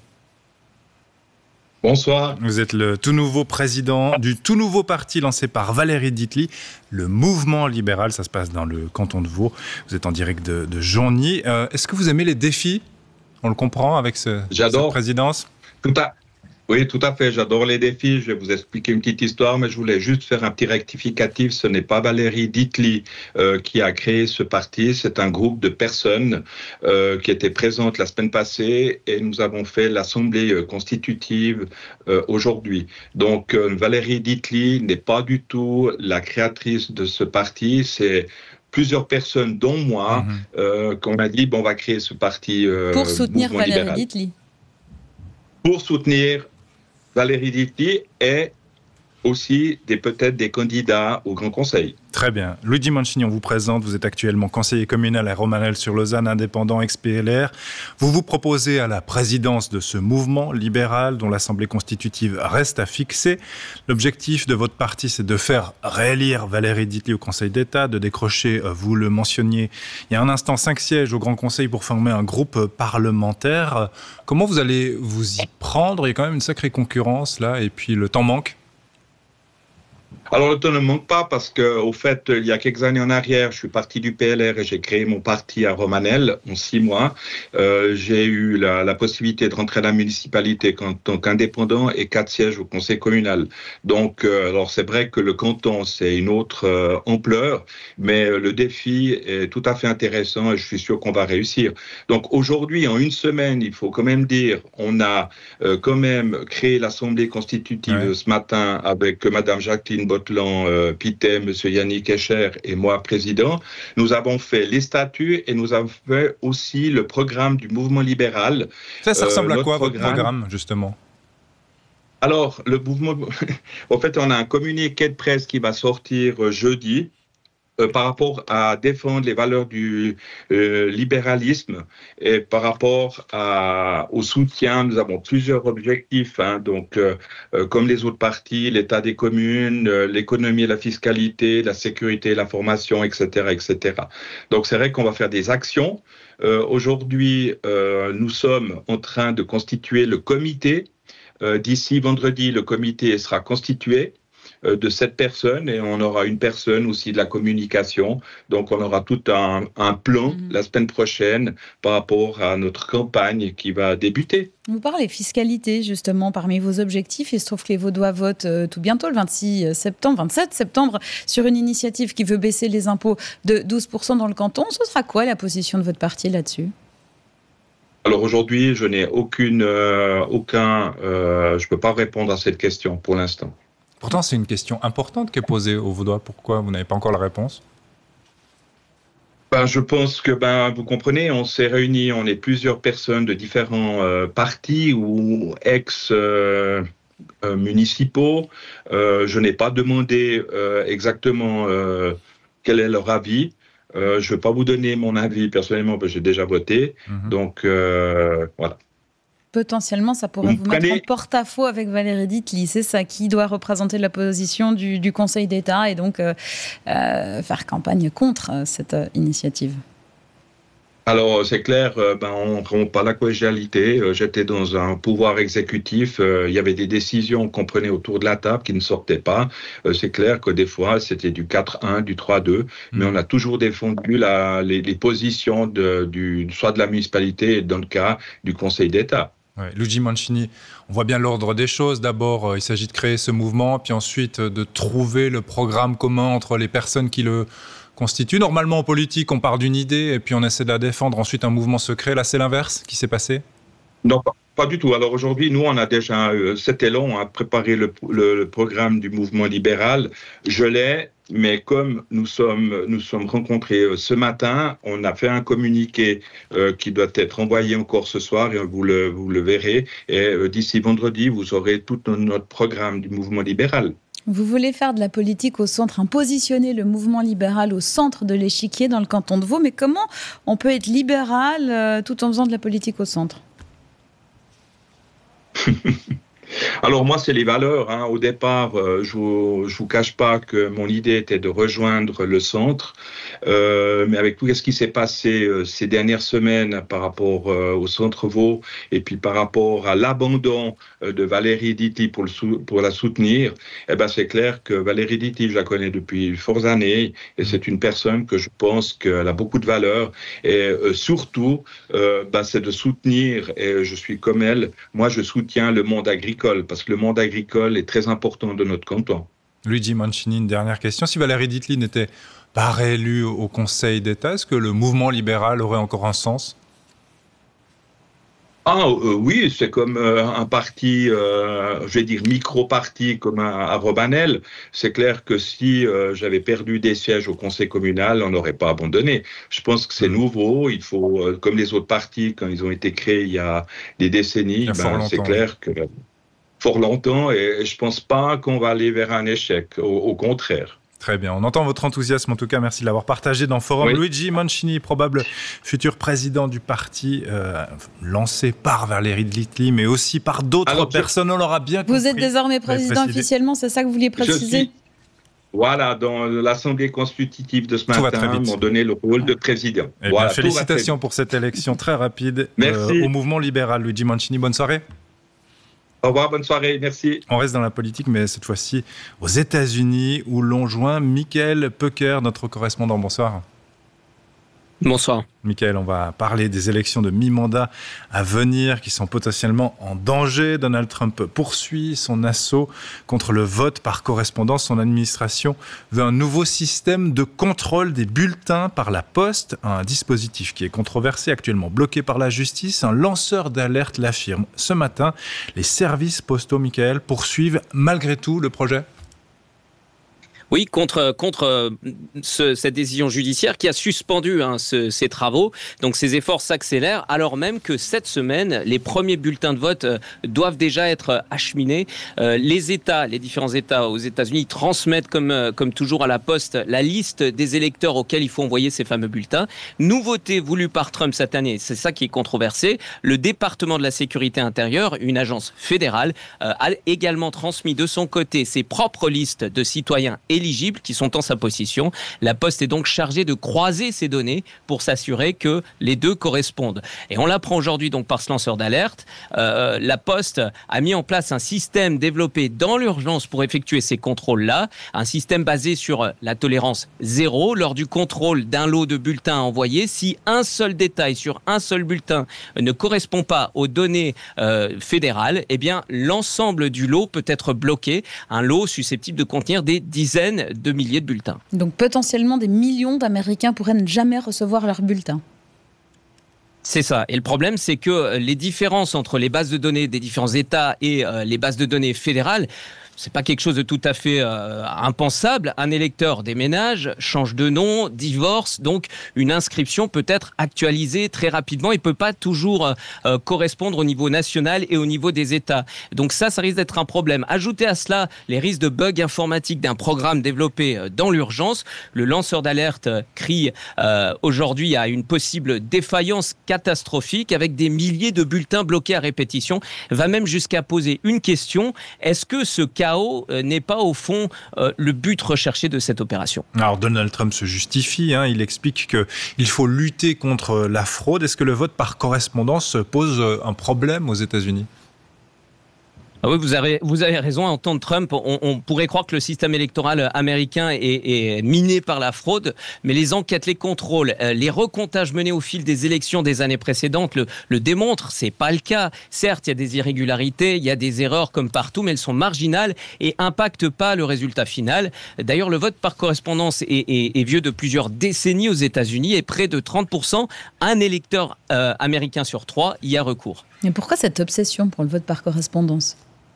Bonsoir. Vous êtes le tout nouveau président du tout nouveau parti lancé par Valérie Dietli, le Mouvement libéral. Ça se passe dans le canton de Vaud. Vous êtes en direct de, de Joigny. Euh, est-ce que vous aimez les défis? On le comprend avec ce, cette présidence? Tout à Oui, tout à fait. J'adore les défis. Je vais vous expliquer une petite histoire, mais je voulais juste faire un petit rectificatif. Ce n'est pas Valérie Dietli euh, qui a créé ce parti. C'est un groupe de personnes euh, qui étaient présentes la semaine passée et nous avons fait l'assemblée euh, constitutive euh, aujourd'hui. Donc, euh, Valérie Dietli n'est pas du tout la créatrice de ce parti. C'est plusieurs personnes, dont moi, mmh. euh, qu'on a dit, bon, on va créer ce parti euh, pour soutenir Valérie libéral. Dietli. Pour soutenir Valérie Dietli et aussi des, peut-être des candidats au Grand Conseil. Très bien. Luigi Mancini, on vous présente. Vous êtes actuellement conseiller communal à Romanel-sur-Lausanne, indépendant ex P L R. Vous vous proposez à la présidence de ce mouvement libéral dont l'Assemblée constitutive reste à fixer. L'objectif de votre parti, c'est de faire réélire Valérie Dietli au Conseil d'État, de décrocher, vous le mentionniez, il y a un instant, cinq sièges au Grand Conseil pour former un groupe parlementaire. Comment vous allez vous y prendre? Il y a quand même une sacrée concurrence là, et puis le temps manque. Alors, le temps ne manque pas parce que, au fait, il y a quelques années en arrière, je suis parti du P L R et j'ai créé mon parti à Romanel en six mois. Euh, j'ai eu la, la possibilité de rentrer à la municipalité en tant qu'indépendant et quatre sièges au conseil communal. Donc, euh, alors c'est vrai que le canton, c'est une autre euh, ampleur, mais euh, le défi est tout à fait intéressant et je suis sûr qu'on va réussir. Donc, aujourd'hui, en une semaine, il faut quand même dire, on a euh, quand même créé l'Assemblée constitutive ouais. ce matin avec euh, Madame Jacqueline Bottelan, euh, Pité, Monsieur Yannick Escher et moi, président. Nous avons fait les statuts et nous avons fait aussi le programme du mouvement libéral. Ça, ça ressemble euh, à quoi, programme. votre programme, justement? Alors, le mouvement... en fait, on a un communiqué de presse qui va sortir euh, jeudi. Euh, par rapport à défendre les valeurs du euh, libéralisme et par rapport à, au soutien, nous avons plusieurs objectifs, hein, donc euh, euh, comme les autres partis, l'état des communes, euh, l'économie et la fiscalité, la sécurité et la formation, et cetera, et cetera. Donc c'est vrai qu'on va faire des actions. Euh, aujourd'hui, euh, nous sommes en train de constituer le comité. Euh, d'ici vendredi, le comité sera constitué de sept personnes et on aura une personne aussi de la communication. Donc, on aura tout un, un plan mmh. la semaine prochaine par rapport à notre campagne qui va débuter. Vous parlez fiscalité, justement, parmi vos objectifs. Il se trouve que les Vaudois votent euh, tout bientôt, le vingt-six septembre, vingt-sept septembre, sur une initiative qui veut baisser les impôts de douze pour cent dans le canton. Ce sera quoi la position de votre parti là-dessus ? Alors aujourd'hui, je n'ai aucune, euh, aucun... Euh, je ne peux pas répondre à cette question pour l'instant. Pourtant, c'est une question importante qui est posée aux Vaudois. Pourquoi vous n'avez pas encore la réponse ? Ben, je pense que, ben, vous comprenez, on s'est réunis, on est plusieurs personnes de différents euh, partis ou ex euh, euh, municipaux. Euh, je n'ai pas demandé euh, exactement euh, quel est leur avis. Euh, je ne vais pas vous donner mon avis personnellement parce que j'ai déjà voté. Mmh. Donc, euh, voilà. Potentiellement, ça pourrait vous, vous mettre en porte-à-faux avec Valérie Dietli. C'est ça qui doit représenter la position du, du Conseil d'État et donc euh, euh, faire campagne contre euh, cette euh, initiative. Alors, c'est clair, euh, ben, on ne rompt pas la collégialité. Euh, j'étais dans un pouvoir exécutif. Euh, il y avait des décisions qu'on prenait autour de la table qui ne sortaient pas. Euh, c'est clair que des fois, c'était du quatre un, du trois deux. Mmh. Mais on a toujours défendu la, les, les positions de, du, soit de la municipalité et dans le cas du Conseil d'État. Ouais, Luigi Mancini, on voit bien l'ordre des choses. D'abord, euh, il s'agit de créer ce mouvement, puis ensuite euh, de trouver le programme commun entre les personnes qui le constituent. Normalement, en politique, on part d'une idée et puis on essaie de la défendre. Ensuite, un mouvement se crée. Là, c'est l'inverse qui s'est passé ? Non, pas, pas du tout. Alors aujourd'hui, nous, on a déjà euh, cet élan, on a préparé le, le, le programme du mouvement libéral. Je l'ai, mais comme nous sommes, nous sommes rencontrés euh, ce matin, on a fait un communiqué euh, qui doit être envoyé encore ce soir et vous le, vous le verrez. Et euh, d'ici vendredi, vous aurez tout notre programme du mouvement libéral. Vous voulez faire de la politique au centre, hein, positionner le mouvement libéral au centre de l'échiquier dans le canton de Vaud. Mais comment on peut être libéral euh, tout en faisant de la politique au centre ? Alors moi, c'est les valeurs. Hein. Au départ, euh, je ne vous cache pas que mon idée était de rejoindre le centre. Euh, mais avec tout ce qui s'est passé euh, ces dernières semaines par rapport euh, au centre Vaud et puis par rapport à l'abandon euh, de Valérie Dietli pour, le sou- pour la soutenir, eh ben, c'est clair que Valérie Dietli, je la connais depuis fortes années et c'est une personne que je pense qu'elle a beaucoup de valeurs. Et euh, surtout, euh, ben, c'est de soutenir, et je suis comme elle, moi je soutiens le monde agricole parce que le monde agricole est très important de notre canton. Luigi Mancini, une dernière question. Si Valérie Dietli n'était pas réélue au Conseil d'État, est-ce que le mouvement libéral aurait encore un sens ? Ah euh, oui, c'est comme euh, un parti, euh, je vais dire micro-parti comme à, à Robanel. C'est clair que si euh, j'avais perdu des sièges au conseil communal, on n'aurait pas abandonné. Je pense que c'est nouveau. Il faut, euh, comme les autres partis, quand ils ont été créés il y a des décennies, ben, c'est clair que fort longtemps. Et je pense pas qu'on va aller vers un échec. Au, au contraire. Très bien, on entend votre enthousiasme en tout cas, merci de l'avoir partagé dans Forum. Oui. Luigi Mancini, probable futur président du parti, euh, lancé par Valérie Dietli, mais aussi par d'autres Alors, personnes, on l'aura bien compris. Vous êtes désormais président officiellement, c'est ça que vous vouliez préciser ? suis... Voilà, dans l'Assemblée constitutive de ce matin, ils m'ont donné le rôle de président. Eh voilà, bien, félicitations pour cette élection très rapide euh, au mouvement libéral. Luigi Mancini, bonne soirée. Au revoir, bonne soirée, merci. On reste dans la politique, mais cette fois-ci aux États-Unis, où l'on joint Michael Pecker, notre correspondant. Bonsoir. Bonsoir. Michael, on va parler des élections de mi-mandat à venir qui sont potentiellement en danger. Donald Trump poursuit son assaut contre le vote par correspondance. Son administration veut un nouveau système de contrôle des bulletins par la poste, un dispositif qui est controversé, actuellement bloqué par la justice. Un lanceur d'alerte l'affirme ce matin. Les services postaux, Michael, poursuivent malgré tout le projet. Oui, contre contre ce, cette décision judiciaire qui a suspendu hein, ce, ces travaux. Donc ces efforts s'accélèrent alors même que cette semaine, les premiers bulletins de vote euh, doivent déjà être acheminés. Euh, les États, les différents États aux États-Unis transmettent comme euh, comme toujours à la poste la liste des électeurs auxquels il faut envoyer ces fameux bulletins. Nouveauté voulue par Trump cette année, c'est ça qui est controversé. Le département de la sécurité intérieure, une agence fédérale, euh, a également transmis de son côté ses propres listes de citoyens et éligibles qui sont en sa possession. La Poste est donc chargée de croiser ces données pour s'assurer que les deux correspondent. Et on l'apprend aujourd'hui donc par ce lanceur d'alerte. Euh, la Poste a mis en place un système développé dans l'urgence pour effectuer ces contrôles-là, un système basé sur la tolérance zéro lors du contrôle d'un lot de bulletins envoyés. Si un seul détail sur un seul bulletin ne correspond pas aux données euh, fédérales, eh bien l'ensemble du lot peut être bloqué. Un lot susceptible de contenir des dizaines de milliers de bulletins. Donc potentiellement des millions d'Américains pourraient ne jamais recevoir leur bulletin. C'est ça. Et le problème, c'est que les différences entre les bases de données des différents États et euh, les bases de données fédérales c'est pas quelque chose de tout à fait euh, impensable. Un électeur déménage, change de nom, divorce, donc une inscription peut être actualisée très rapidement et peut pas toujours euh, correspondre au niveau national et au niveau des États. Donc ça, ça risque d'être un problème. Ajoutez à cela les risques de bugs informatiques d'un programme développé euh, dans l'urgence. Le lanceur d'alerte euh, crie euh, aujourd'hui à une possible défaillance catastrophique avec des milliers de bulletins bloqués à répétition. Va même jusqu'à poser une question. Est-ce que ce chaos n'est pas au fond euh, le but recherché de cette opération? Alors Donald Trump se justifie, hein, il explique qu'il faut lutter contre la fraude. Est-ce que le vote par correspondance pose un problème aux États-Unis? Ah oui, vous avez, vous avez raison. À entendre Trump, on, on pourrait croire que le système électoral américain est, est miné par la fraude, mais les enquêtes, les contrôles, euh, les recomptages menés au fil des élections des années précédentes le, le démontrent. C'est pas le cas. Certes, il y a des irrégularités, il y a des erreurs comme partout, mais elles sont marginales et impactent pas le résultat final. D'ailleurs, le vote par correspondance est, est, est vieux de plusieurs décennies aux États-Unis et près de trente pour cent, un électeur euh, américain sur trois y a recours. Et pourquoi cette obsession pour le vote par correspondance ?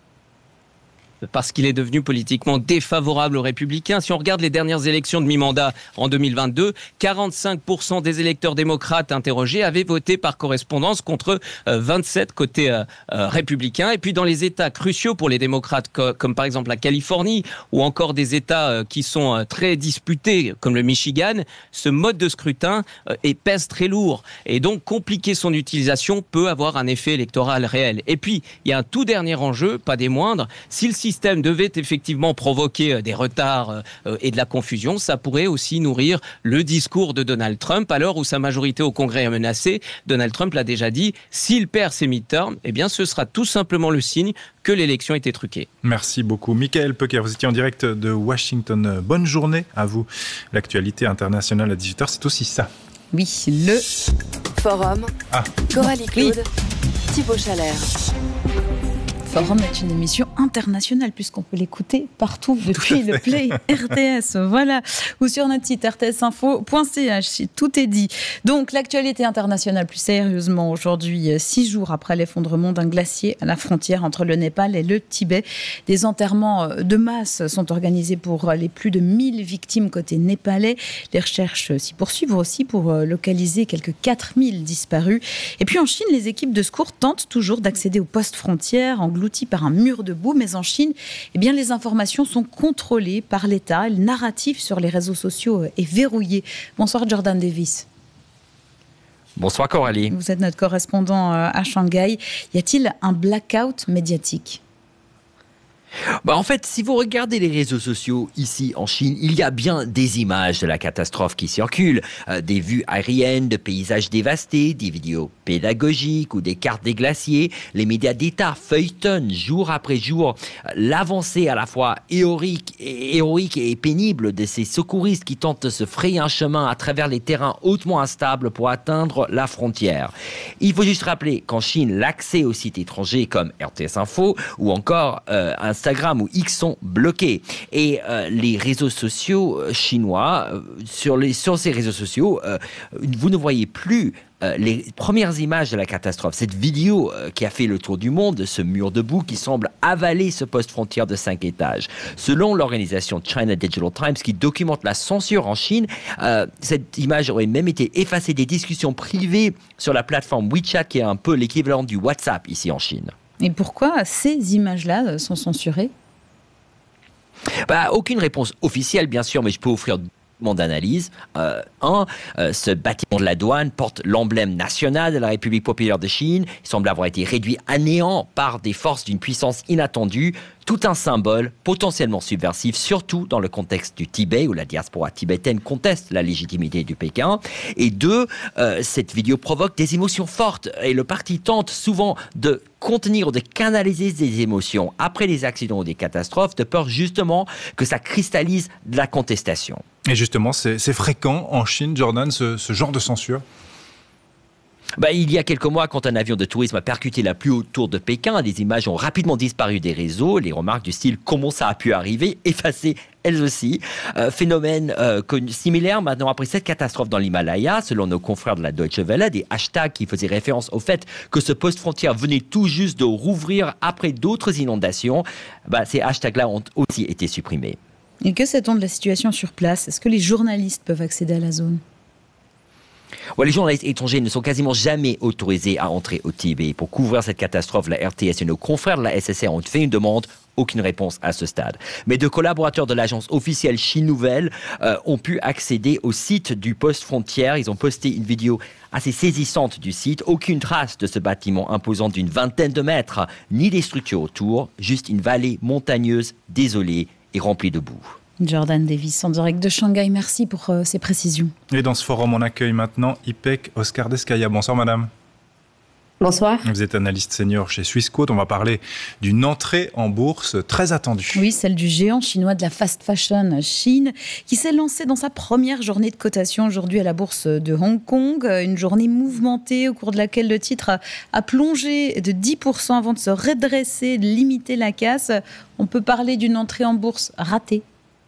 Parce qu'il est devenu politiquement défavorable aux Républicains. Si on regarde les dernières élections de mi-mandat en deux mille vingt-deux, quarante-cinq pour cent des électeurs démocrates interrogés avaient voté par correspondance contre vingt-sept côté euh, euh, républicain. Et puis dans les États cruciaux pour les démocrates, co- comme par exemple la Californie, ou encore des États euh, qui sont euh, très disputés, comme le Michigan, ce mode de scrutin euh, est pèse très lourd. Et donc compliquer son utilisation peut avoir un effet électoral réel. Et puis, il y a un tout dernier enjeu, pas des moindres. Si le système système devait effectivement provoquer des retards et de la confusion, ça pourrait aussi nourrir le discours de Donald Trump à l'heure où sa majorité au Congrès est menacée. Donald Trump l'a déjà dit, s'il perd ses midterms, eh bien ce sera tout simplement le signe que l'élection était truquée. Merci beaucoup. Michael Pecker, vous étiez en direct de Washington. Bonne journée à vous. L'actualité internationale à dix-huit heures, c'est aussi ça. Oui, le Forum. Ah. Coralie Claude, oui. Thibaut Chalère. Forum est une émission internationale puisqu'on peut l'écouter partout depuis le Play R T S, voilà, ou sur notre site r t s info point c h, tout est dit. Donc l'actualité internationale plus sérieusement aujourd'hui, six jours après l'effondrement d'un glacier à la frontière entre le Népal et le Tibet. Des enterrements de masse sont organisés pour les plus de mille victimes côté népalais. Les recherches s'y poursuivent aussi pour localiser quelques quatre mille disparus. Et puis en Chine, les équipes de secours tentent toujours d'accéder aux postes frontières en englouti par un mur de boue, mais en Chine, eh bien, les informations sont contrôlées par l'État. Le narratif sur les réseaux sociaux est verrouillé. Bonsoir Jordan Davis. Bonsoir Coralie. Vous êtes notre correspondant à Shanghai. Y a-t-il un blackout médiatique ? Bah en fait, si vous regardez les réseaux sociaux ici en Chine, il y a bien des images de la catastrophe qui circulent, euh, des vues aériennes de paysages dévastés, des vidéos pédagogiques ou des cartes des glaciers. Les médias d'État feuilletonnent jour après jour l'avancée à la fois héroïque et, héroïque et pénible de ces secouristes qui tentent de se frayer un chemin à travers les terrains hautement instables pour atteindre la frontière. Il faut juste rappeler qu'en Chine, l'accès aux sites étrangers comme R T S Info ou encore euh, un Instagram ou X sont bloqués. Et euh, les réseaux sociaux chinois, euh, sur, les, sur ces réseaux sociaux, euh, vous ne voyez plus euh, les premières images de la catastrophe. Cette vidéo euh, qui a fait le tour du monde, de ce mur de boue qui semble avaler ce poste frontière de cinq étages. Selon l'organisation China Digital Times qui documente la censure en Chine, euh, cette image aurait même été effacée des discussions privées sur la plateforme WeChat qui est un peu l'équivalent du WhatsApp ici en Chine. Et pourquoi ces images-là sont censurées ? Bah, aucune réponse officielle, bien sûr, mais je peux offrir mon analyse. Euh, un, euh, ce bâtiment de la douane porte l'emblème national de la République populaire de Chine. Il semble avoir été réduit à néant par des forces d'une puissance inattendue. Tout un symbole potentiellement subversif, surtout dans le contexte du Tibet, où la diaspora tibétaine conteste la légitimité du Pékin. Et deux, euh, cette vidéo provoque des émotions fortes. Et le parti tente souvent de contenir ou de canaliser ces émotions après les accidents ou des catastrophes, de peur justement que ça cristallise de la contestation. Et justement, c'est, c'est fréquent en Chine, Jordan, ce, ce genre de censure ? Bah, il y a quelques mois, quand un avion de tourisme a percuté la plus haute tour de Pékin, des images ont rapidement disparu des réseaux. Les remarques du style « comment ça a pu arriver ?» effacées elles aussi. Euh, phénomène euh, similaire maintenant après cette catastrophe dans l'Himalaya, selon nos confrères de la Deutsche Welle, des hashtags qui faisaient référence au fait que ce poste frontière venait tout juste de rouvrir après d'autres inondations. Bah, ces hashtags-là ont aussi été supprimés. Et que sait-on de la situation sur place? Est-ce que les journalistes peuvent accéder à la zone? Ouais, les journalistes étrangers ne sont quasiment jamais autorisés à entrer au Tibet. Pour couvrir cette catastrophe, la R T S et nos confrères de la S S R ont fait une demande. Aucune réponse à ce stade. Mais deux collaborateurs de l'agence officielle Chine Nouvelle euh, ont pu accéder au site du poste frontière. Ils ont posté une vidéo assez saisissante du site. Aucune trace de ce bâtiment imposant d'une vingtaine de mètres, ni des structures autour. Juste une vallée montagneuse, désolée et remplie de boue. Jordan Davis, en direct de Shanghai, merci pour euh, ces précisions. Et dans ce forum, on accueille maintenant Ipek Oskardeskaya. Bonsoir madame. Bonsoir. Vous êtes analyste senior chez Swissquote. On va parler d'une entrée en bourse très attendue. Oui, celle du géant chinois de la fast fashion Shein, qui s'est lancé dans sa première journée de cotation aujourd'hui à la bourse de Hong Kong. Une journée mouvementée au cours de laquelle le titre a, a plongé de dix pour cent avant de se redresser, de limiter la casse. On peut parler d'une entrée en bourse ratée.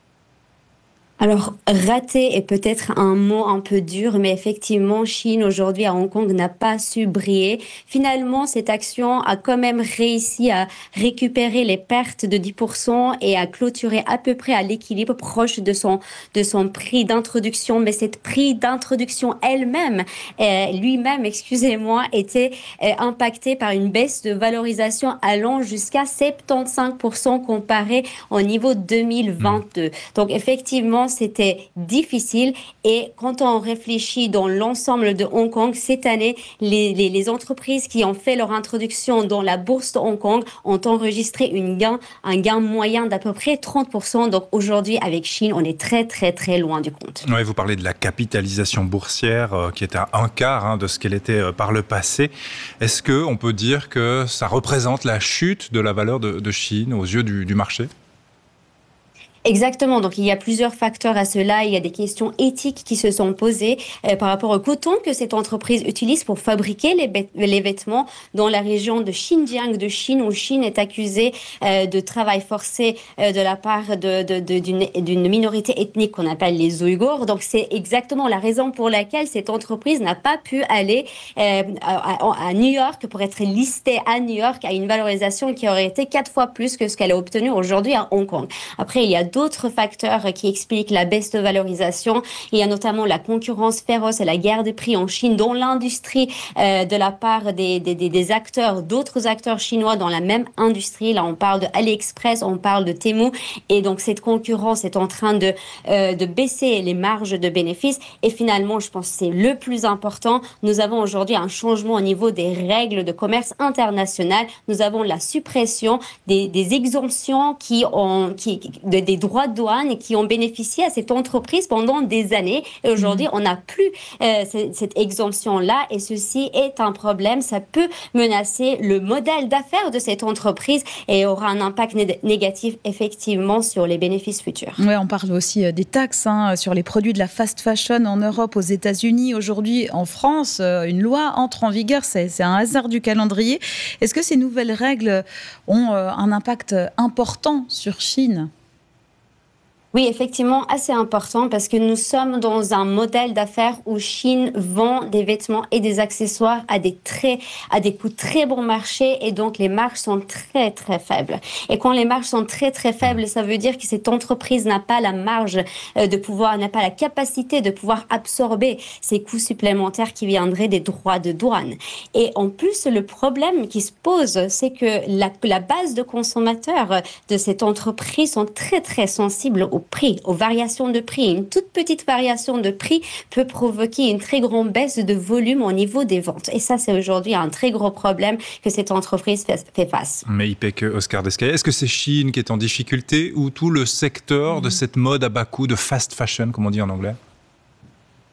Alors, raté est peut-être un mot un peu dur, mais effectivement, Shein aujourd'hui à Hong Kong n'a pas su briller. Finalement, cette action a quand même réussi à récupérer les pertes de dix pour cent et à clôturer à peu près à l'équilibre proche de son, de son prix d'introduction. Mais cette prix d'introduction elle-même, euh, lui-même, excusez-moi, était euh, impacté par une baisse de valorisation allant jusqu'à soixante-quinze pour cent comparé au niveau deux mille vingt-deux. Donc, effectivement, c'était difficile et quand on réfléchit dans l'ensemble de Hong Kong, cette année, les, les, les entreprises qui ont fait leur introduction dans la bourse de Hong Kong ont enregistré une gain, un gain moyen d'à peu près trente pour cent. Donc aujourd'hui, avec Shein, on est très très très loin du compte. Ouais, vous parlez de la capitalisation boursière euh, qui est à un quart hein, de ce qu'elle était euh, par le passé. Est-ce qu'on peut dire que ça représente la chute de la valeur de, de Shein aux yeux du, du marché ? Exactement. Donc, il y a plusieurs facteurs à cela. Il y a des questions éthiques qui se sont posées euh, par rapport au coton que cette entreprise utilise pour fabriquer les, bê- les vêtements dans la région de Xinjiang de Chine, où Chine est accusée euh, de travail forcé euh, de la part de, de, de, d'une, d'une minorité ethnique qu'on appelle les Ouïghours. Donc, c'est exactement la raison pour laquelle cette entreprise n'a pas pu aller euh, à, à New York pour être listée à New York à une valorisation qui aurait été quatre fois plus que ce qu'elle a obtenu aujourd'hui à Hong Kong. Après, il y a d'autres facteurs qui expliquent la baisse de valorisation. Il y a notamment la concurrence féroce et la guerre des prix en Chine dans l'industrie euh, de la part des, des, des acteurs, d'autres acteurs chinois dans la même industrie. Là, on parle de AliExpress, on parle de Temu. Et donc, cette concurrence est en train de, euh, de baisser les marges de bénéfices. Et finalement, je pense que c'est le plus important. Nous avons aujourd'hui un changement au niveau des règles de commerce international. Nous avons la suppression des, des exemptions qui ont, qui, de, des droits de douane qui ont bénéficié à cette entreprise pendant des années. Et aujourd'hui, on n'a plus euh, cette exemption-là et ceci est un problème. Ça peut menacer le modèle d'affaires de cette entreprise et aura un impact né- négatif effectivement sur les bénéfices futurs. Oui, on parle aussi des taxes hein, sur les produits de la fast fashion en Europe, aux États-Unis. Aujourd'hui, en France, une loi entre en vigueur. C'est, c'est un hasard du calendrier. Est-ce que ces nouvelles règles ont euh, un impact important sur Shein ? Oui, effectivement, assez important parce que nous sommes dans un modèle d'affaires où Shein vend des vêtements et des accessoires à des très, à des coûts très bon marché et donc les marges sont très très faibles. Et quand les marges sont très très faibles, ça veut dire que cette entreprise n'a pas la marge de pouvoir, n'a pas la capacité de pouvoir absorber ces coûts supplémentaires qui viendraient des droits de douane. Et en plus, le problème qui se pose, c'est que la, la base de consommateurs de cette entreprise sont très très sensibles au prix, aux variations de prix. Une toute petite variation de prix peut provoquer une très grande baisse de volume au niveau des ventes. Et ça, c'est aujourd'hui un très gros problème que cette entreprise fait face. Mais Ipek Oskardeskaya, est-ce que c'est Shein qui est en difficulté ou tout le secteur mmh. de cette mode à bas coût, de fast fashion, comme on dit en anglais ?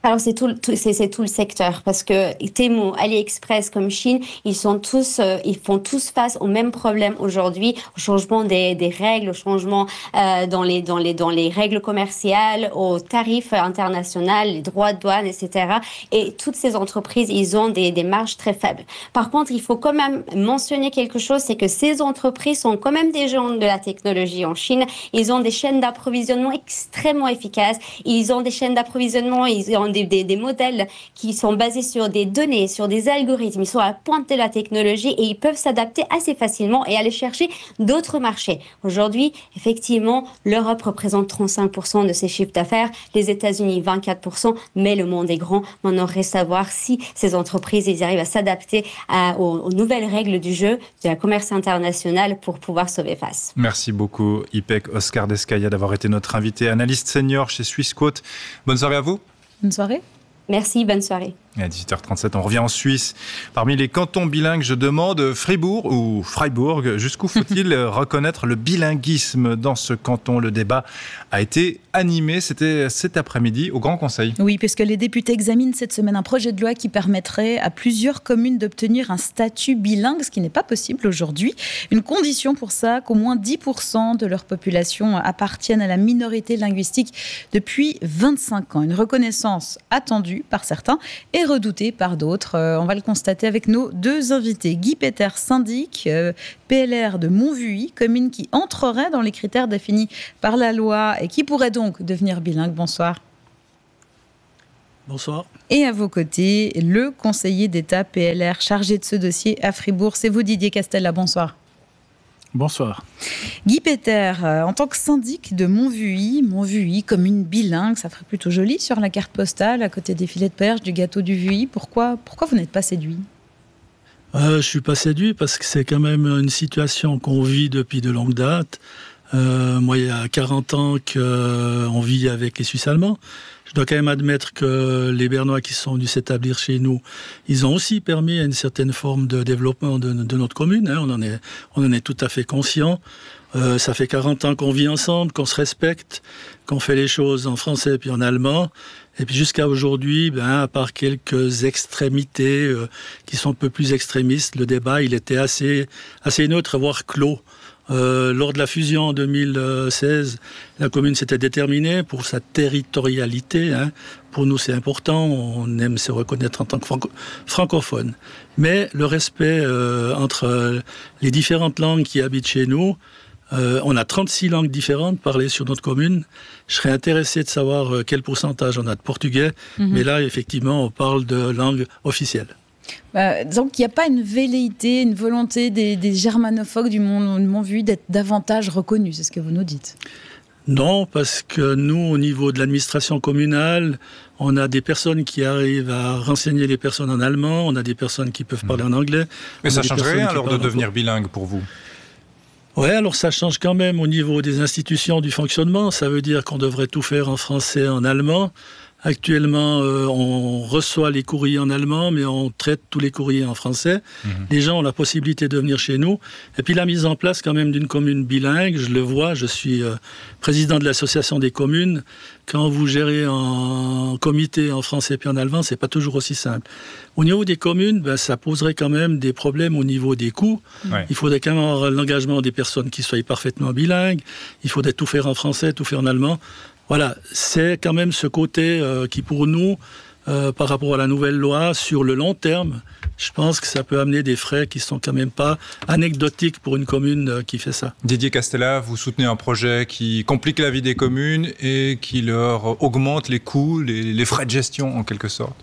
Alors c'est tout, tout c'est, c'est tout le secteur parce que Temu, AliExpress comme Chine, ils sont tous, euh, ils font tous face au même problème aujourd'hui, au changement des, des règles, au changement euh, dans les dans les dans les règles commerciales, aux tarifs internationaux, les droits de douane, et cetera. Et toutes ces entreprises, ils ont des des marges très faibles. Par contre, il faut quand même mentionner quelque chose, c'est que ces entreprises sont quand même des gens de la technologie en Chine. Ils ont des chaînes d'approvisionnement extrêmement efficaces. Ils ont des chaînes d'approvisionnement, ils ont Des, des, des modèles qui sont basés sur des données, sur des algorithmes. Ils sont à la pointe de la technologie et ils peuvent s'adapter assez facilement et aller chercher d'autres marchés. Aujourd'hui, effectivement, l'Europe représente trente-cinq pour cent de ses chiffres d'affaires, les États-Unis vingt-quatre pour cent, mais le monde est grand. Maintenant, reste à voir si ces entreprises ils arrivent à s'adapter à, aux, aux nouvelles règles du jeu, de la commerce international pour pouvoir sauver face. Merci beaucoup, Ipek Oscar Descaya, d'avoir été notre invité, analyste senior chez Swissquote. Bonne soirée à vous. Bonne soirée. Merci, bonne soirée. À dix-huit heures trente-sept, on revient en Suisse. Parmi les cantons bilingues, je demande Fribourg ou Freiburg. Jusqu'où faut-il reconnaître le bilinguisme dans ce canton? Le débat a été animé, c'était cet après-midi au Grand Conseil. Oui, puisque les députés examinent cette semaine un projet de loi qui permettrait à plusieurs communes d'obtenir un statut bilingue, ce qui n'est pas possible aujourd'hui. Une condition pour ça, qu'au moins dix pour cent de leur population appartiennent à la minorité linguistique depuis vingt-cinq ans. Une reconnaissance attendue par certains et redouté par d'autres. Euh, on va le constater avec nos deux invités. Guy Peter, syndic, euh, P L R de Montvuy, commune qui entrerait dans les critères définis par la loi et qui pourrait donc devenir bilingue. Bonsoir. Bonsoir. Et à vos côtés, le conseiller d'État P L R chargé de ce dossier à Fribourg. C'est vous, Didier Castella. Bonsoir. Bonsoir. Guy Peter, euh, en tant que syndic de Montvuy, Montvuy, commune bilingue, ça ferait plutôt joli sur la carte postale, à côté des filets de perche, du gâteau du Vuy. Pourquoi, pourquoi vous n'êtes pas séduit ? euh, Je ne suis pas séduit parce que c'est quand même une situation qu'on vit depuis de longue date. Euh, moi, il y a quarante ans qu'on vit avec les Suisses allemands. Je dois quand même admettre que les Bernois qui sont venus s'établir chez nous, ils ont aussi permis une certaine forme de développement de, de notre commune. Hein. On en est, on en est tout à fait conscient. Euh, ça fait quarante ans qu'on vit ensemble, qu'on se respecte, qu'on fait les choses en français puis en allemand. Et puis jusqu'à aujourd'hui, ben, à part quelques extrémités euh, qui sont un peu plus extrémistes, le débat il était assez, assez neutre, voire clos. Euh, lors de la fusion en deux mille seize, la commune s'était déterminée pour sa territorialité. Hein. Pour nous, c'est important. On aime se reconnaître en tant que franco- francophone. Mais le respect euh, entre les différentes langues qui habitent chez nous, euh, on a trente-six langues différentes parlées sur notre commune. Je serais intéressé de savoir quel pourcentage on a de portugais. Mm-hmm. Mais là, effectivement, on parle de langue officielle. Bah, donc il n'y a pas une velléité, une volonté des, des germanophones du Montvuy d'être davantage reconnus, c'est ce que vous nous dites? Non, parce que nous, au niveau de l'administration communale, on a des personnes qui arrivent à renseigner les personnes en allemand, on a des personnes qui peuvent parler en anglais. Mais ça changerait rien alors de devenir bilingue pour vous? Oui, alors ça change quand même au niveau des institutions du fonctionnement. Ça veut dire qu'on devrait tout faire en français, en allemand. Actuellement, euh, on reçoit les courriers en allemand, mais on traite tous les courriers en français. Mmh. Les gens ont la possibilité de venir chez nous. Et puis la mise en place quand même d'une commune bilingue, je le vois, je suis euh, président de l'association des communes. Quand vous gérez en comité en français puis en allemand, c'est pas toujours aussi simple. Au niveau des communes, ben, ça poserait quand même des problèmes au niveau des coûts. Ouais. Il faudrait quand même avoir l'engagement des personnes qui soient parfaitement bilingues. Il faudrait tout faire en français, tout faire en allemand. Voilà, c'est quand même ce côté euh, qui, pour nous, euh, par rapport à la nouvelle loi, sur le long terme, je pense que ça peut amener des frais qui ne sont quand même pas anecdotiques pour une commune euh, qui fait ça. Didier Castella, vous soutenez un projet qui complique la vie des communes et qui leur augmente les coûts, les, les frais de gestion en quelque sorte.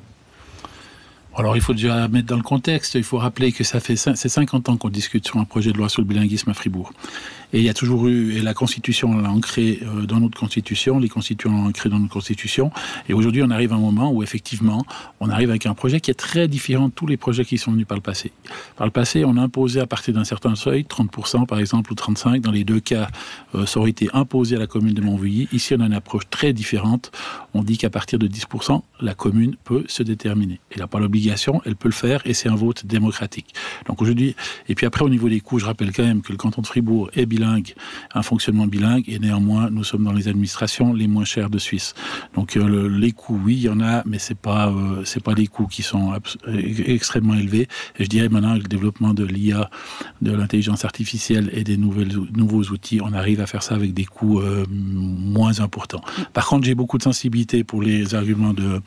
Alors il faut déjà mettre dans le contexte, il faut rappeler que ça fait c'est cinquante ans qu'on discute sur un projet de loi sur le bilinguisme à Fribourg. Et il y a toujours eu, et la Constitution l'a ancré dans notre Constitution, les constituants l'ont ancré dans notre Constitution, et aujourd'hui on arrive à un moment où effectivement on arrive avec un projet qui est très différent de tous les projets qui sont venus par le passé. Par le passé, on a imposé à partir d'un certain seuil, trente pour cent par exemple, ou trente-cinq pour cent, dans les deux cas, euh, ça aurait été imposé à la commune de Montvuy. Ici on a une approche très différente, on dit qu'à partir de dix pour cent, la commune peut se déterminer. Elle n'a pas l'obligation obligation, elle peut le faire et c'est un vote démocratique. Donc aujourd'hui, et puis après au niveau des coûts, je rappelle quand même que le canton de Fribourg est bilingue, un fonctionnement bilingue, et néanmoins nous sommes dans les administrations les moins chères de Suisse. Donc euh, le, les coûts, oui, il y en a, mais c'est pas euh, c'est pas des coûts qui sont abs- extrêmement élevés. Et je dirais maintenant avec le développement de l'I A, de l'intelligence artificielle et des nouvelles, nouveaux outils, on arrive à faire ça avec des coûts euh, moins importants. Par contre, j'ai beaucoup de sensibilité pour les arguments de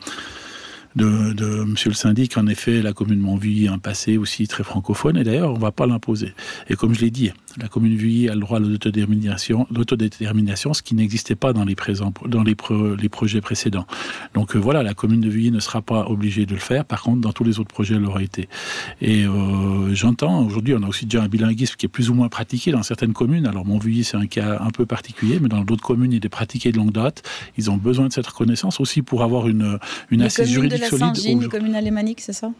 De, de Monsieur le syndic. En effet, la commune de Montville a un passé aussi très francophone, et d'ailleurs, on ne va pas l'imposer. Et comme je l'ai dit, la commune de Vully a le droit à l'autodétermination, l'autodétermination, ce qui n'existait pas dans les présents, dans les, pro, les projets précédents. Donc euh, voilà, la commune de Vully ne sera pas obligée de le faire. Par contre, dans tous les autres projets, elle l'aura été. Et euh, j'entends, aujourd'hui, on a aussi déjà un bilinguisme qui est plus ou moins pratiqué dans certaines communes. Alors Montville, c'est un cas un peu particulier, mais dans d'autres communes, il est pratiqué de longue date. Ils ont besoin de cette reconnaissance aussi pour avoir une, une assise juridique. La Saint-Gilles, les communes alémaniques, c'est ça ?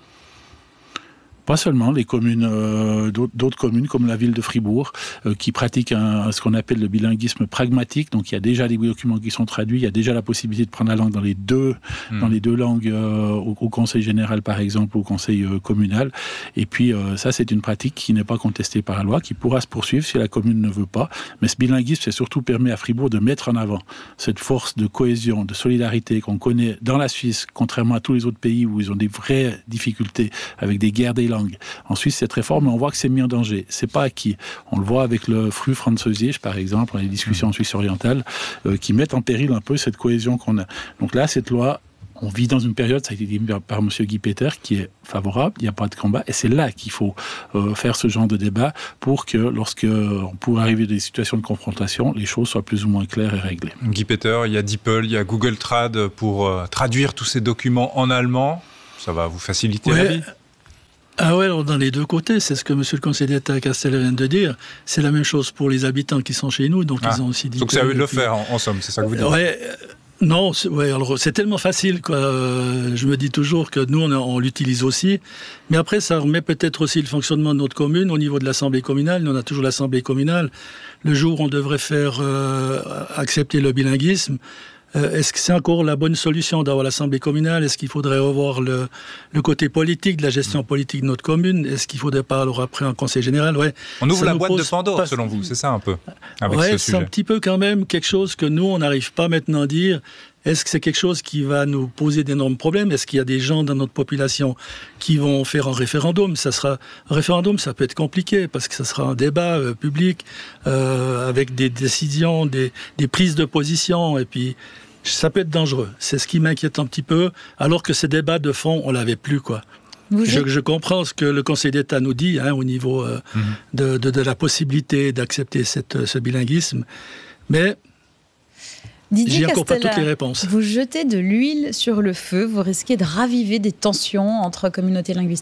Pas seulement, les communes, euh, d'autres, d'autres communes comme la ville de Fribourg, euh, qui pratiquent un, ce qu'on appelle le bilinguisme pragmatique. Donc il y a déjà des documents qui sont traduits, il y a déjà la possibilité de prendre la langue dans les deux, mmh. dans les deux langues, euh, au, au conseil général par exemple, au conseil euh, communal. Et puis euh, ça, c'est une pratique qui n'est pas contestée par la loi, qui pourra se poursuivre si la commune ne veut pas. Mais ce bilinguisme, c'est surtout permet à Fribourg de mettre en avant cette force de cohésion, de solidarité qu'on connaît dans la Suisse, contrairement à tous les autres pays où ils ont des vraies difficultés avec des guerres des langues. En Suisse, cette réforme, on voit que c'est mis en danger. C'est pas acquis. On le voit avec le Fru Französisch, par exemple, dans les discussions en Suisse orientale, euh, qui mettent en péril un peu cette cohésion qu'on a. Donc là, cette loi, on vit dans une période, ça a été dit par M. Guy Peter, qui est favorable, il n'y a pas de combat, et c'est là qu'il faut euh, faire ce genre de débat pour que, lorsque on pourrait arriver à des situations de confrontation, les choses soient plus ou moins claires et réglées. Guy Peter, il y a DeepL, il y a Google Trad pour euh, traduire tous ces documents en allemand. Ça va vous faciliter ouais. la vie ? Ah ouais, alors dans les deux côtés, c'est ce que Monsieur le conseiller d'État Castel vient de dire. C'est la même chose pour les habitants qui sont chez nous, donc ah, ils ont aussi dit. Donc c'est à eux de le faire, en, en somme, c'est ça que vous dites. Ouais, euh, non, c'est, ouais, alors c'est tellement facile, quoi. Euh, je me dis toujours que nous on, on l'utilise aussi, mais après ça remet peut-être aussi le fonctionnement de notre commune au niveau de l'assemblée communale. Nous on a toujours l'assemblée communale. Le jour où on devrait faire euh, accepter le bilinguisme. Euh, est-ce que c'est encore la bonne solution d'avoir l'Assemblée communale ? Est-ce qu'il faudrait revoir le, le côté politique, de la gestion politique de notre commune ? Est-ce qu'il ne faudrait pas alors après un conseil général ? Ouais, on ouvre ça la boîte de Pandore, pas... selon vous, c'est ça un peu avec ouais, ce c'est sujet. un petit peu quand même quelque chose que nous, on n'arrive pas maintenant à dire. Est-ce que c'est quelque chose qui va nous poser d'énormes problèmes ? Est-ce qu'il y a des gens dans notre population qui vont faire un référendum ? Ça sera un référendum, ça peut être compliqué parce que ça sera un débat euh, public euh, avec des décisions, des, des prises de position et puis ça peut être dangereux. C'est ce qui m'inquiète un petit peu, alors que ces débats de fond, on l'avait plus, quoi. Je, je comprends ce que le Conseil d'État nous dit hein, au niveau euh, mmh. de, de, de la possibilité d'accepter cette, ce bilinguisme, mais Didier j'ai encore Castella, pas toutes les réponses. Vous jetez de l'huile sur le feu, vous risquez de raviver des tensions entre communautés linguistiques ?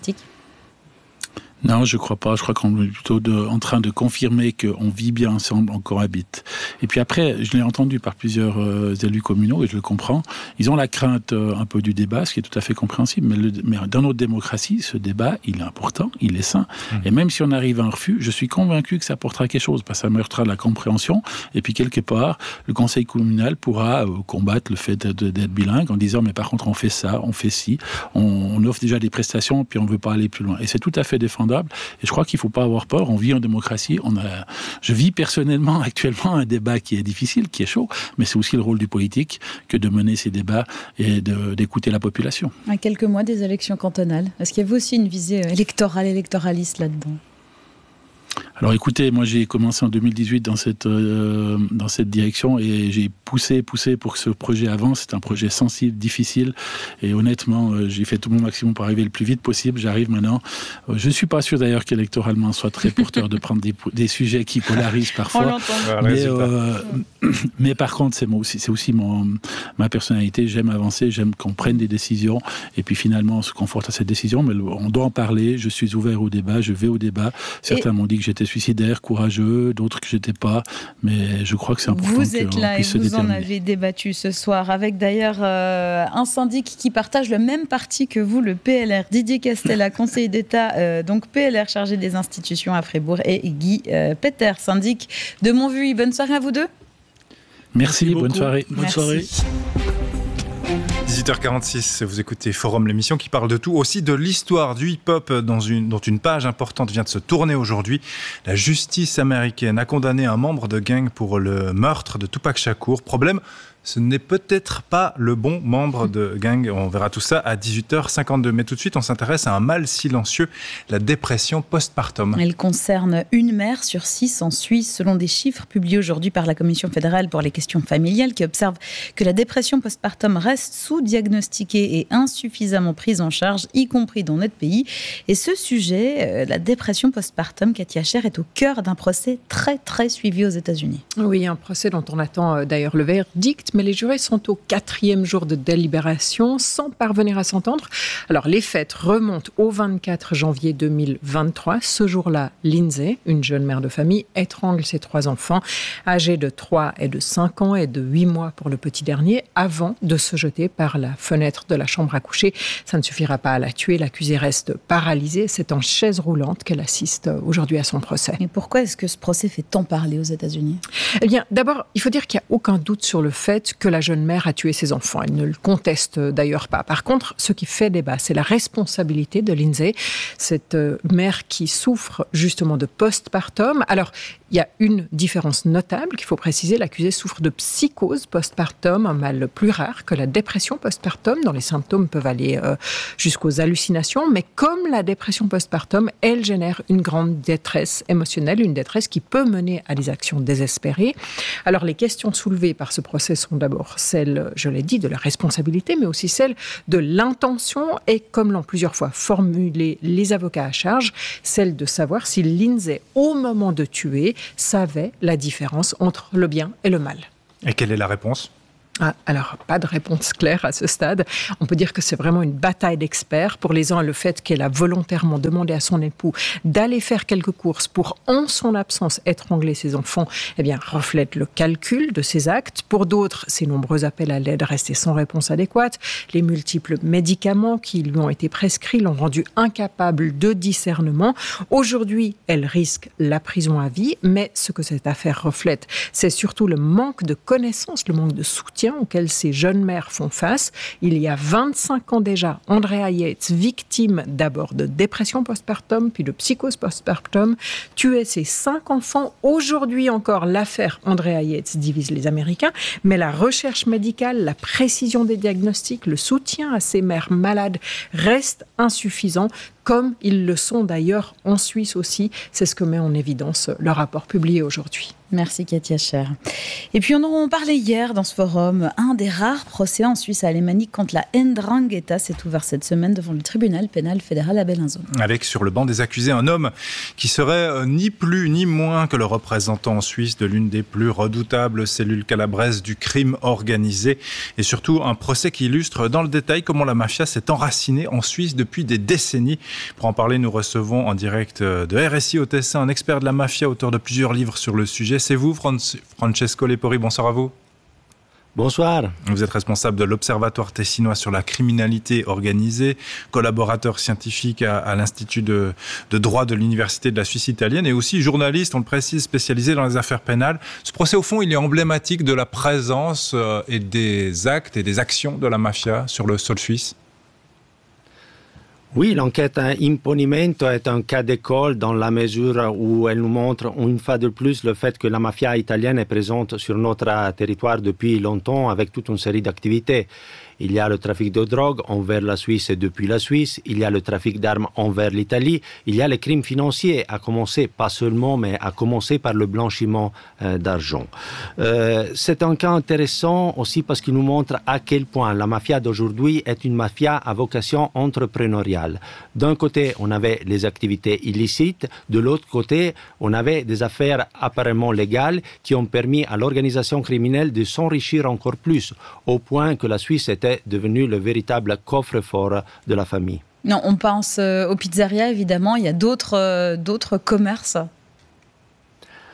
Non, je crois pas. Je crois qu'on est plutôt de, en train de confirmer qu'on vit bien ensemble, on cohabite. Et puis après, je l'ai entendu par plusieurs euh, élus communaux, et je le comprends, ils ont la crainte euh, un peu du débat, ce qui est tout à fait compréhensible, mais, le, mais dans notre démocratie, ce débat, il est important, il est sain. Mmh. Et même si on arrive à un refus, je suis convaincu que ça apportera quelque chose, parce que ça meurtra la compréhension, et puis quelque part, le conseil communal pourra euh, combattre le fait d'être, d'être bilingue en disant, mais par contre, on fait ça, on fait ci, on, on offre déjà des prestations, puis on ne veut pas aller plus loin. Et c'est tout à fait défendable. Et je crois qu'il ne faut pas avoir peur. On vit en démocratie. On a... Je vis personnellement actuellement un débat qui est difficile, qui est chaud, mais c'est aussi le rôle du politique que de mener ces débats et de, d'écouter la population. À quelques mois des élections cantonales, est-ce qu'il y avait aussi une visée électorale, électoraliste là-dedans ? Alors écoutez, moi j'ai commencé en deux mille dix-huit dans cette, euh, dans cette direction et j'ai poussé, poussé pour que ce projet avance. C'est un projet sensible, difficile et honnêtement, euh, j'ai fait tout mon maximum pour arriver le plus vite possible. J'arrive maintenant. Euh, je ne suis pas sûr d'ailleurs qu'électoralement soit très porteur de prendre des, des sujets qui polarisent parfois. On l'entend. Mais, euh, mais par contre, c'est, moi aussi, c'est aussi mon, ma personnalité. J'aime avancer, j'aime qu'on prenne des décisions et puis finalement on se conforte à cette décision. Mais on doit en parler. Je suis ouvert au débat, je vais au débat. Certains et... m'ont dit que j'étais suicidaire, courageux, d'autres que j'étais pas, mais je crois que c'est important vous êtes qu'on là puisse et se vous déterminer. en avez débattu ce soir avec d'ailleurs euh, un syndic qui partage le même parti que vous, le P L R. Didier Castella, conseiller d'État, euh, donc P L R chargé des institutions à Fribourg, et Guy euh, Peter, syndic de Montville. Bonne soirée à vous deux. Merci, Merci bonne soirée. Bonne Merci. soirée. dix-huit heures quarante-six, vous écoutez Forum, l'émission qui parle de tout, aussi de l'histoire du hip-hop dans une, dont une page importante vient de se tourner aujourd'hui. La justice américaine a condamné un membre de gang pour le meurtre de Tupac Shakur. Problème, ce n'est peut-être pas le bon membre de gang. On verra tout ça à dix-huit heures cinquante-deux. Mais tout de suite, on s'intéresse à un mal silencieux, la dépression postpartum. Elle concerne une mère sur six en Suisse, selon des chiffres publiés aujourd'hui par la Commission fédérale pour les questions familiales, qui observe que la dépression postpartum reste sous-diagnostiquée et insuffisamment prise en charge, y compris dans notre pays. Et ce sujet, la dépression postpartum, Katia Scher, est au cœur d'un procès très, très suivi aux États-Unis. Oui, un procès dont on attend d'ailleurs le verdict, mais les jurés sont au quatrième jour de délibération sans parvenir à s'entendre. Alors, les faits remontent au vingt-quatre janvier deux mille vingt-trois. Ce jour-là, Lindsay, une jeune mère de famille, étrangle ses trois enfants, âgés de trois et de cinq ans et de huit mois pour le petit dernier, avant de se jeter par la fenêtre de la chambre à coucher. Ça ne suffira pas à la tuer. L'accusée reste paralysée. C'est en chaise roulante qu'elle assiste aujourd'hui à son procès. Mais pourquoi est-ce que ce procès fait tant parler aux États-Unis ? Eh bien, d'abord, il faut dire qu'il n'y a aucun doute sur le fait que la jeune mère a tué ses enfants. Elle ne le conteste d'ailleurs pas. Par contre, ce qui fait débat, c'est la responsabilité de Lindsay, cette mère qui souffre justement de postpartum. Alors, il y a une différence notable qu'il faut préciser. L'accusée souffre de psychose postpartum, un mal plus rare que la dépression postpartum, dont les symptômes peuvent aller euh, jusqu'aux hallucinations. Mais comme la dépression postpartum, elle génère une grande détresse émotionnelle, une détresse qui peut mener à des actions désespérées. Alors, les questions soulevées par ce procès sont d'abord celles, je l'ai dit, de la responsabilité, mais aussi celles de l'intention et, comme l'ont plusieurs fois formulé les avocats à charge, celle de savoir si Lindsay, au moment de tuer, savait la différence entre le bien et le mal. Et quelle est la réponse ? Ah, alors, pas de réponse claire à ce stade. On peut dire que c'est vraiment une bataille d'experts. Pour les uns, le fait qu'elle a volontairement demandé à son époux d'aller faire quelques courses pour, en son absence, étrangler ses enfants, eh bien, reflète le calcul de ses actes. Pour d'autres, ses nombreux appels à l'aide restaient sans réponse adéquate. Les multiples médicaments qui lui ont été prescrits l'ont rendue incapable de discernement. Aujourd'hui, elle risque la prison à vie, mais ce que cette affaire reflète, c'est surtout le manque de connaissances, le manque de soutien auxquels ces jeunes mères font face. Il y a vingt-cinq ans déjà, Andrea Yates, victime d'abord de dépression postpartum, puis de psychose postpartum, tuait ses cinq enfants. Aujourd'hui encore, l'affaire Andrea Yates divise les Américains, mais la recherche médicale, la précision des diagnostics, le soutien à ces mères malades reste insuffisant, comme ils le sont d'ailleurs en Suisse aussi. C'est ce que met en évidence le rapport publié aujourd'hui. Merci Katia Scher. Et puis on en parlait hier dans ce forum, un des rares procès en Suisse alémanique contre la Ndrangheta s'est ouvert cette semaine devant le tribunal pénal fédéral à Bellinzone. Avec sur le banc des accusés un homme qui serait ni plus ni moins que le représentant en Suisse de l'une des plus redoutables cellules calabraises du crime organisé, et surtout un procès qui illustre dans le détail comment la mafia s'est enracinée en Suisse depuis des décennies. Pour en parler, nous recevons en direct de R S I au Tessin un expert de la mafia, auteur de plusieurs livres sur le sujet. C'est vous, Francesco Lepori, bonsoir à vous. Bonsoir. Vous êtes responsable de l'Observatoire tessinois sur la criminalité organisée, collaborateur scientifique à, à l'Institut de, de droit de l'Université de la Suisse italienne et aussi journaliste, on le précise, spécialisé dans les affaires pénales. Ce procès, au fond, il est emblématique de la présence euh, et des actes et des actions de la mafia sur le sol suisse. Oui, l'enquête Imponimento est un cas d'école dans la mesure où elle nous montre une fois de plus le fait que la mafia italienne est présente sur notre territoire depuis longtemps avec toute une série d'activités. Il y a le trafic de drogue envers la Suisse et depuis la Suisse. Il y a le trafic d'armes envers l'Italie. Il y a les crimes financiers, à commencer, pas seulement, mais à commencer par le blanchiment euh, d'argent. Euh, c'est un cas intéressant aussi parce qu'il nous montre à quel point la mafia d'aujourd'hui est une mafia à vocation entrepreneuriale. D'un côté, on avait les activités illicites. De l'autre côté, on avait des affaires apparemment légales qui ont permis à l'organisation criminelle de s'enrichir encore plus, au point que la Suisse était devenu le véritable coffre-fort de la famille. Non, on pense aux pizzerias, évidemment. Il y a d'autres, euh, d'autres commerces.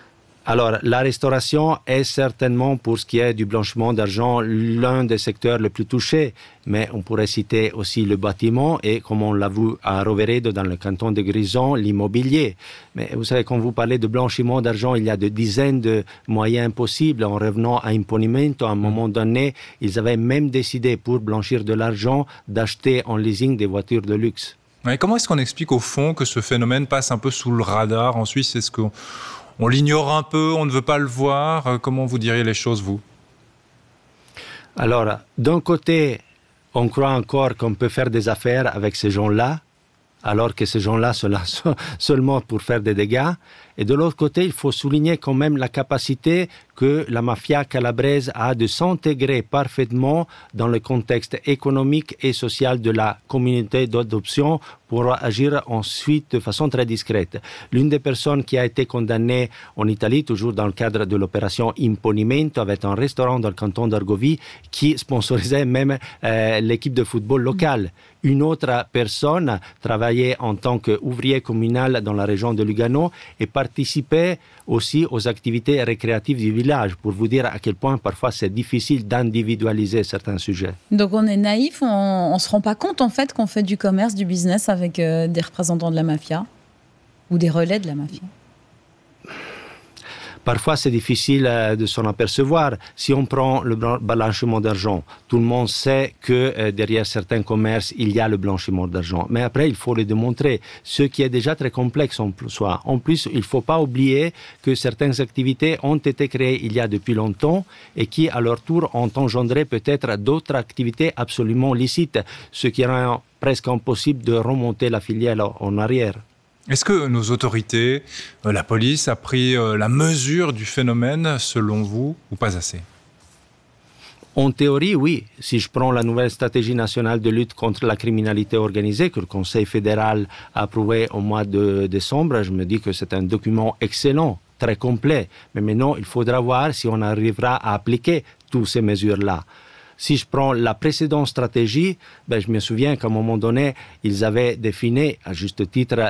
Alors, la restauration est certainement, pour ce qui est du blanchiment d'argent, l'un des secteurs les plus touchés. Mais on pourrait citer aussi le bâtiment et, comme on l'a vu à Roveredo, dans le canton de Grisons, l'immobilier. Mais vous savez, quand vous parlez de blanchiment d'argent, il y a de dizaines de moyens possibles. En revenant à Imponimento, à un moment donné, ils avaient même décidé, pour blanchir de l'argent, d'acheter en leasing des voitures de luxe. Ouais, comment est-ce qu'on explique au fond que ce phénomène passe un peu sous le radar en Suisse? Est-ce qu'on on l'ignore un peu, on ne veut pas le voir? Comment vous diriez les choses, vous? Alors, d'un côté, on croit encore qu'on peut faire des affaires avec ces gens-là, alors que ces gens-là sont là seulement pour faire des dégâts. Et de l'autre côté, il faut souligner quand même la capacité que la mafia calabraise a de s'intégrer parfaitement dans le contexte économique et social de la communauté d'adoption pour agir ensuite de façon très discrète. L'une des personnes qui a été condamnée en Italie, toujours dans le cadre de l'opération Imponimento, avait un restaurant dans le canton d'Argovie qui sponsorisait même euh, l'équipe de football locale. Une autre personne travaillait en tant qu'ouvrier communal dans la région de Lugano et participait aussi aux activités récréatives du village, pour vous dire à quel point parfois c'est difficile d'individualiser certains sujets. Donc on est naïf, on ne se rend pas compte en fait qu'on fait du commerce, du business avec euh, des représentants de la mafia ou des relais de la mafia. Parfois, c'est difficile de s'en apercevoir. Si on prend le blanchiment d'argent, tout le monde sait que euh, derrière certains commerces, il y a le blanchiment d'argent. Mais après, il faut le démontrer, ce qui est déjà très complexe en soi. En plus, il ne faut pas oublier que certaines activités ont été créées il y a depuis longtemps et qui, à leur tour, ont engendré peut-être d'autres activités absolument licites, ce qui rend presque impossible de remonter la filière en arrière. Est-ce que nos autorités, euh, la police, a pris euh, la mesure du phénomène, selon vous, ou pas assez? En théorie, oui. Si je prends la nouvelle stratégie nationale de lutte contre la criminalité organisée que le Conseil fédéral a approuvé au mois de décembre, je me dis que c'est un document excellent, très complet. Mais maintenant, il faudra voir si on arrivera à appliquer toutes ces mesures-là. Si je prends la précédente stratégie, ben je me souviens qu'à un moment donné, ils avaient défini, à juste titre,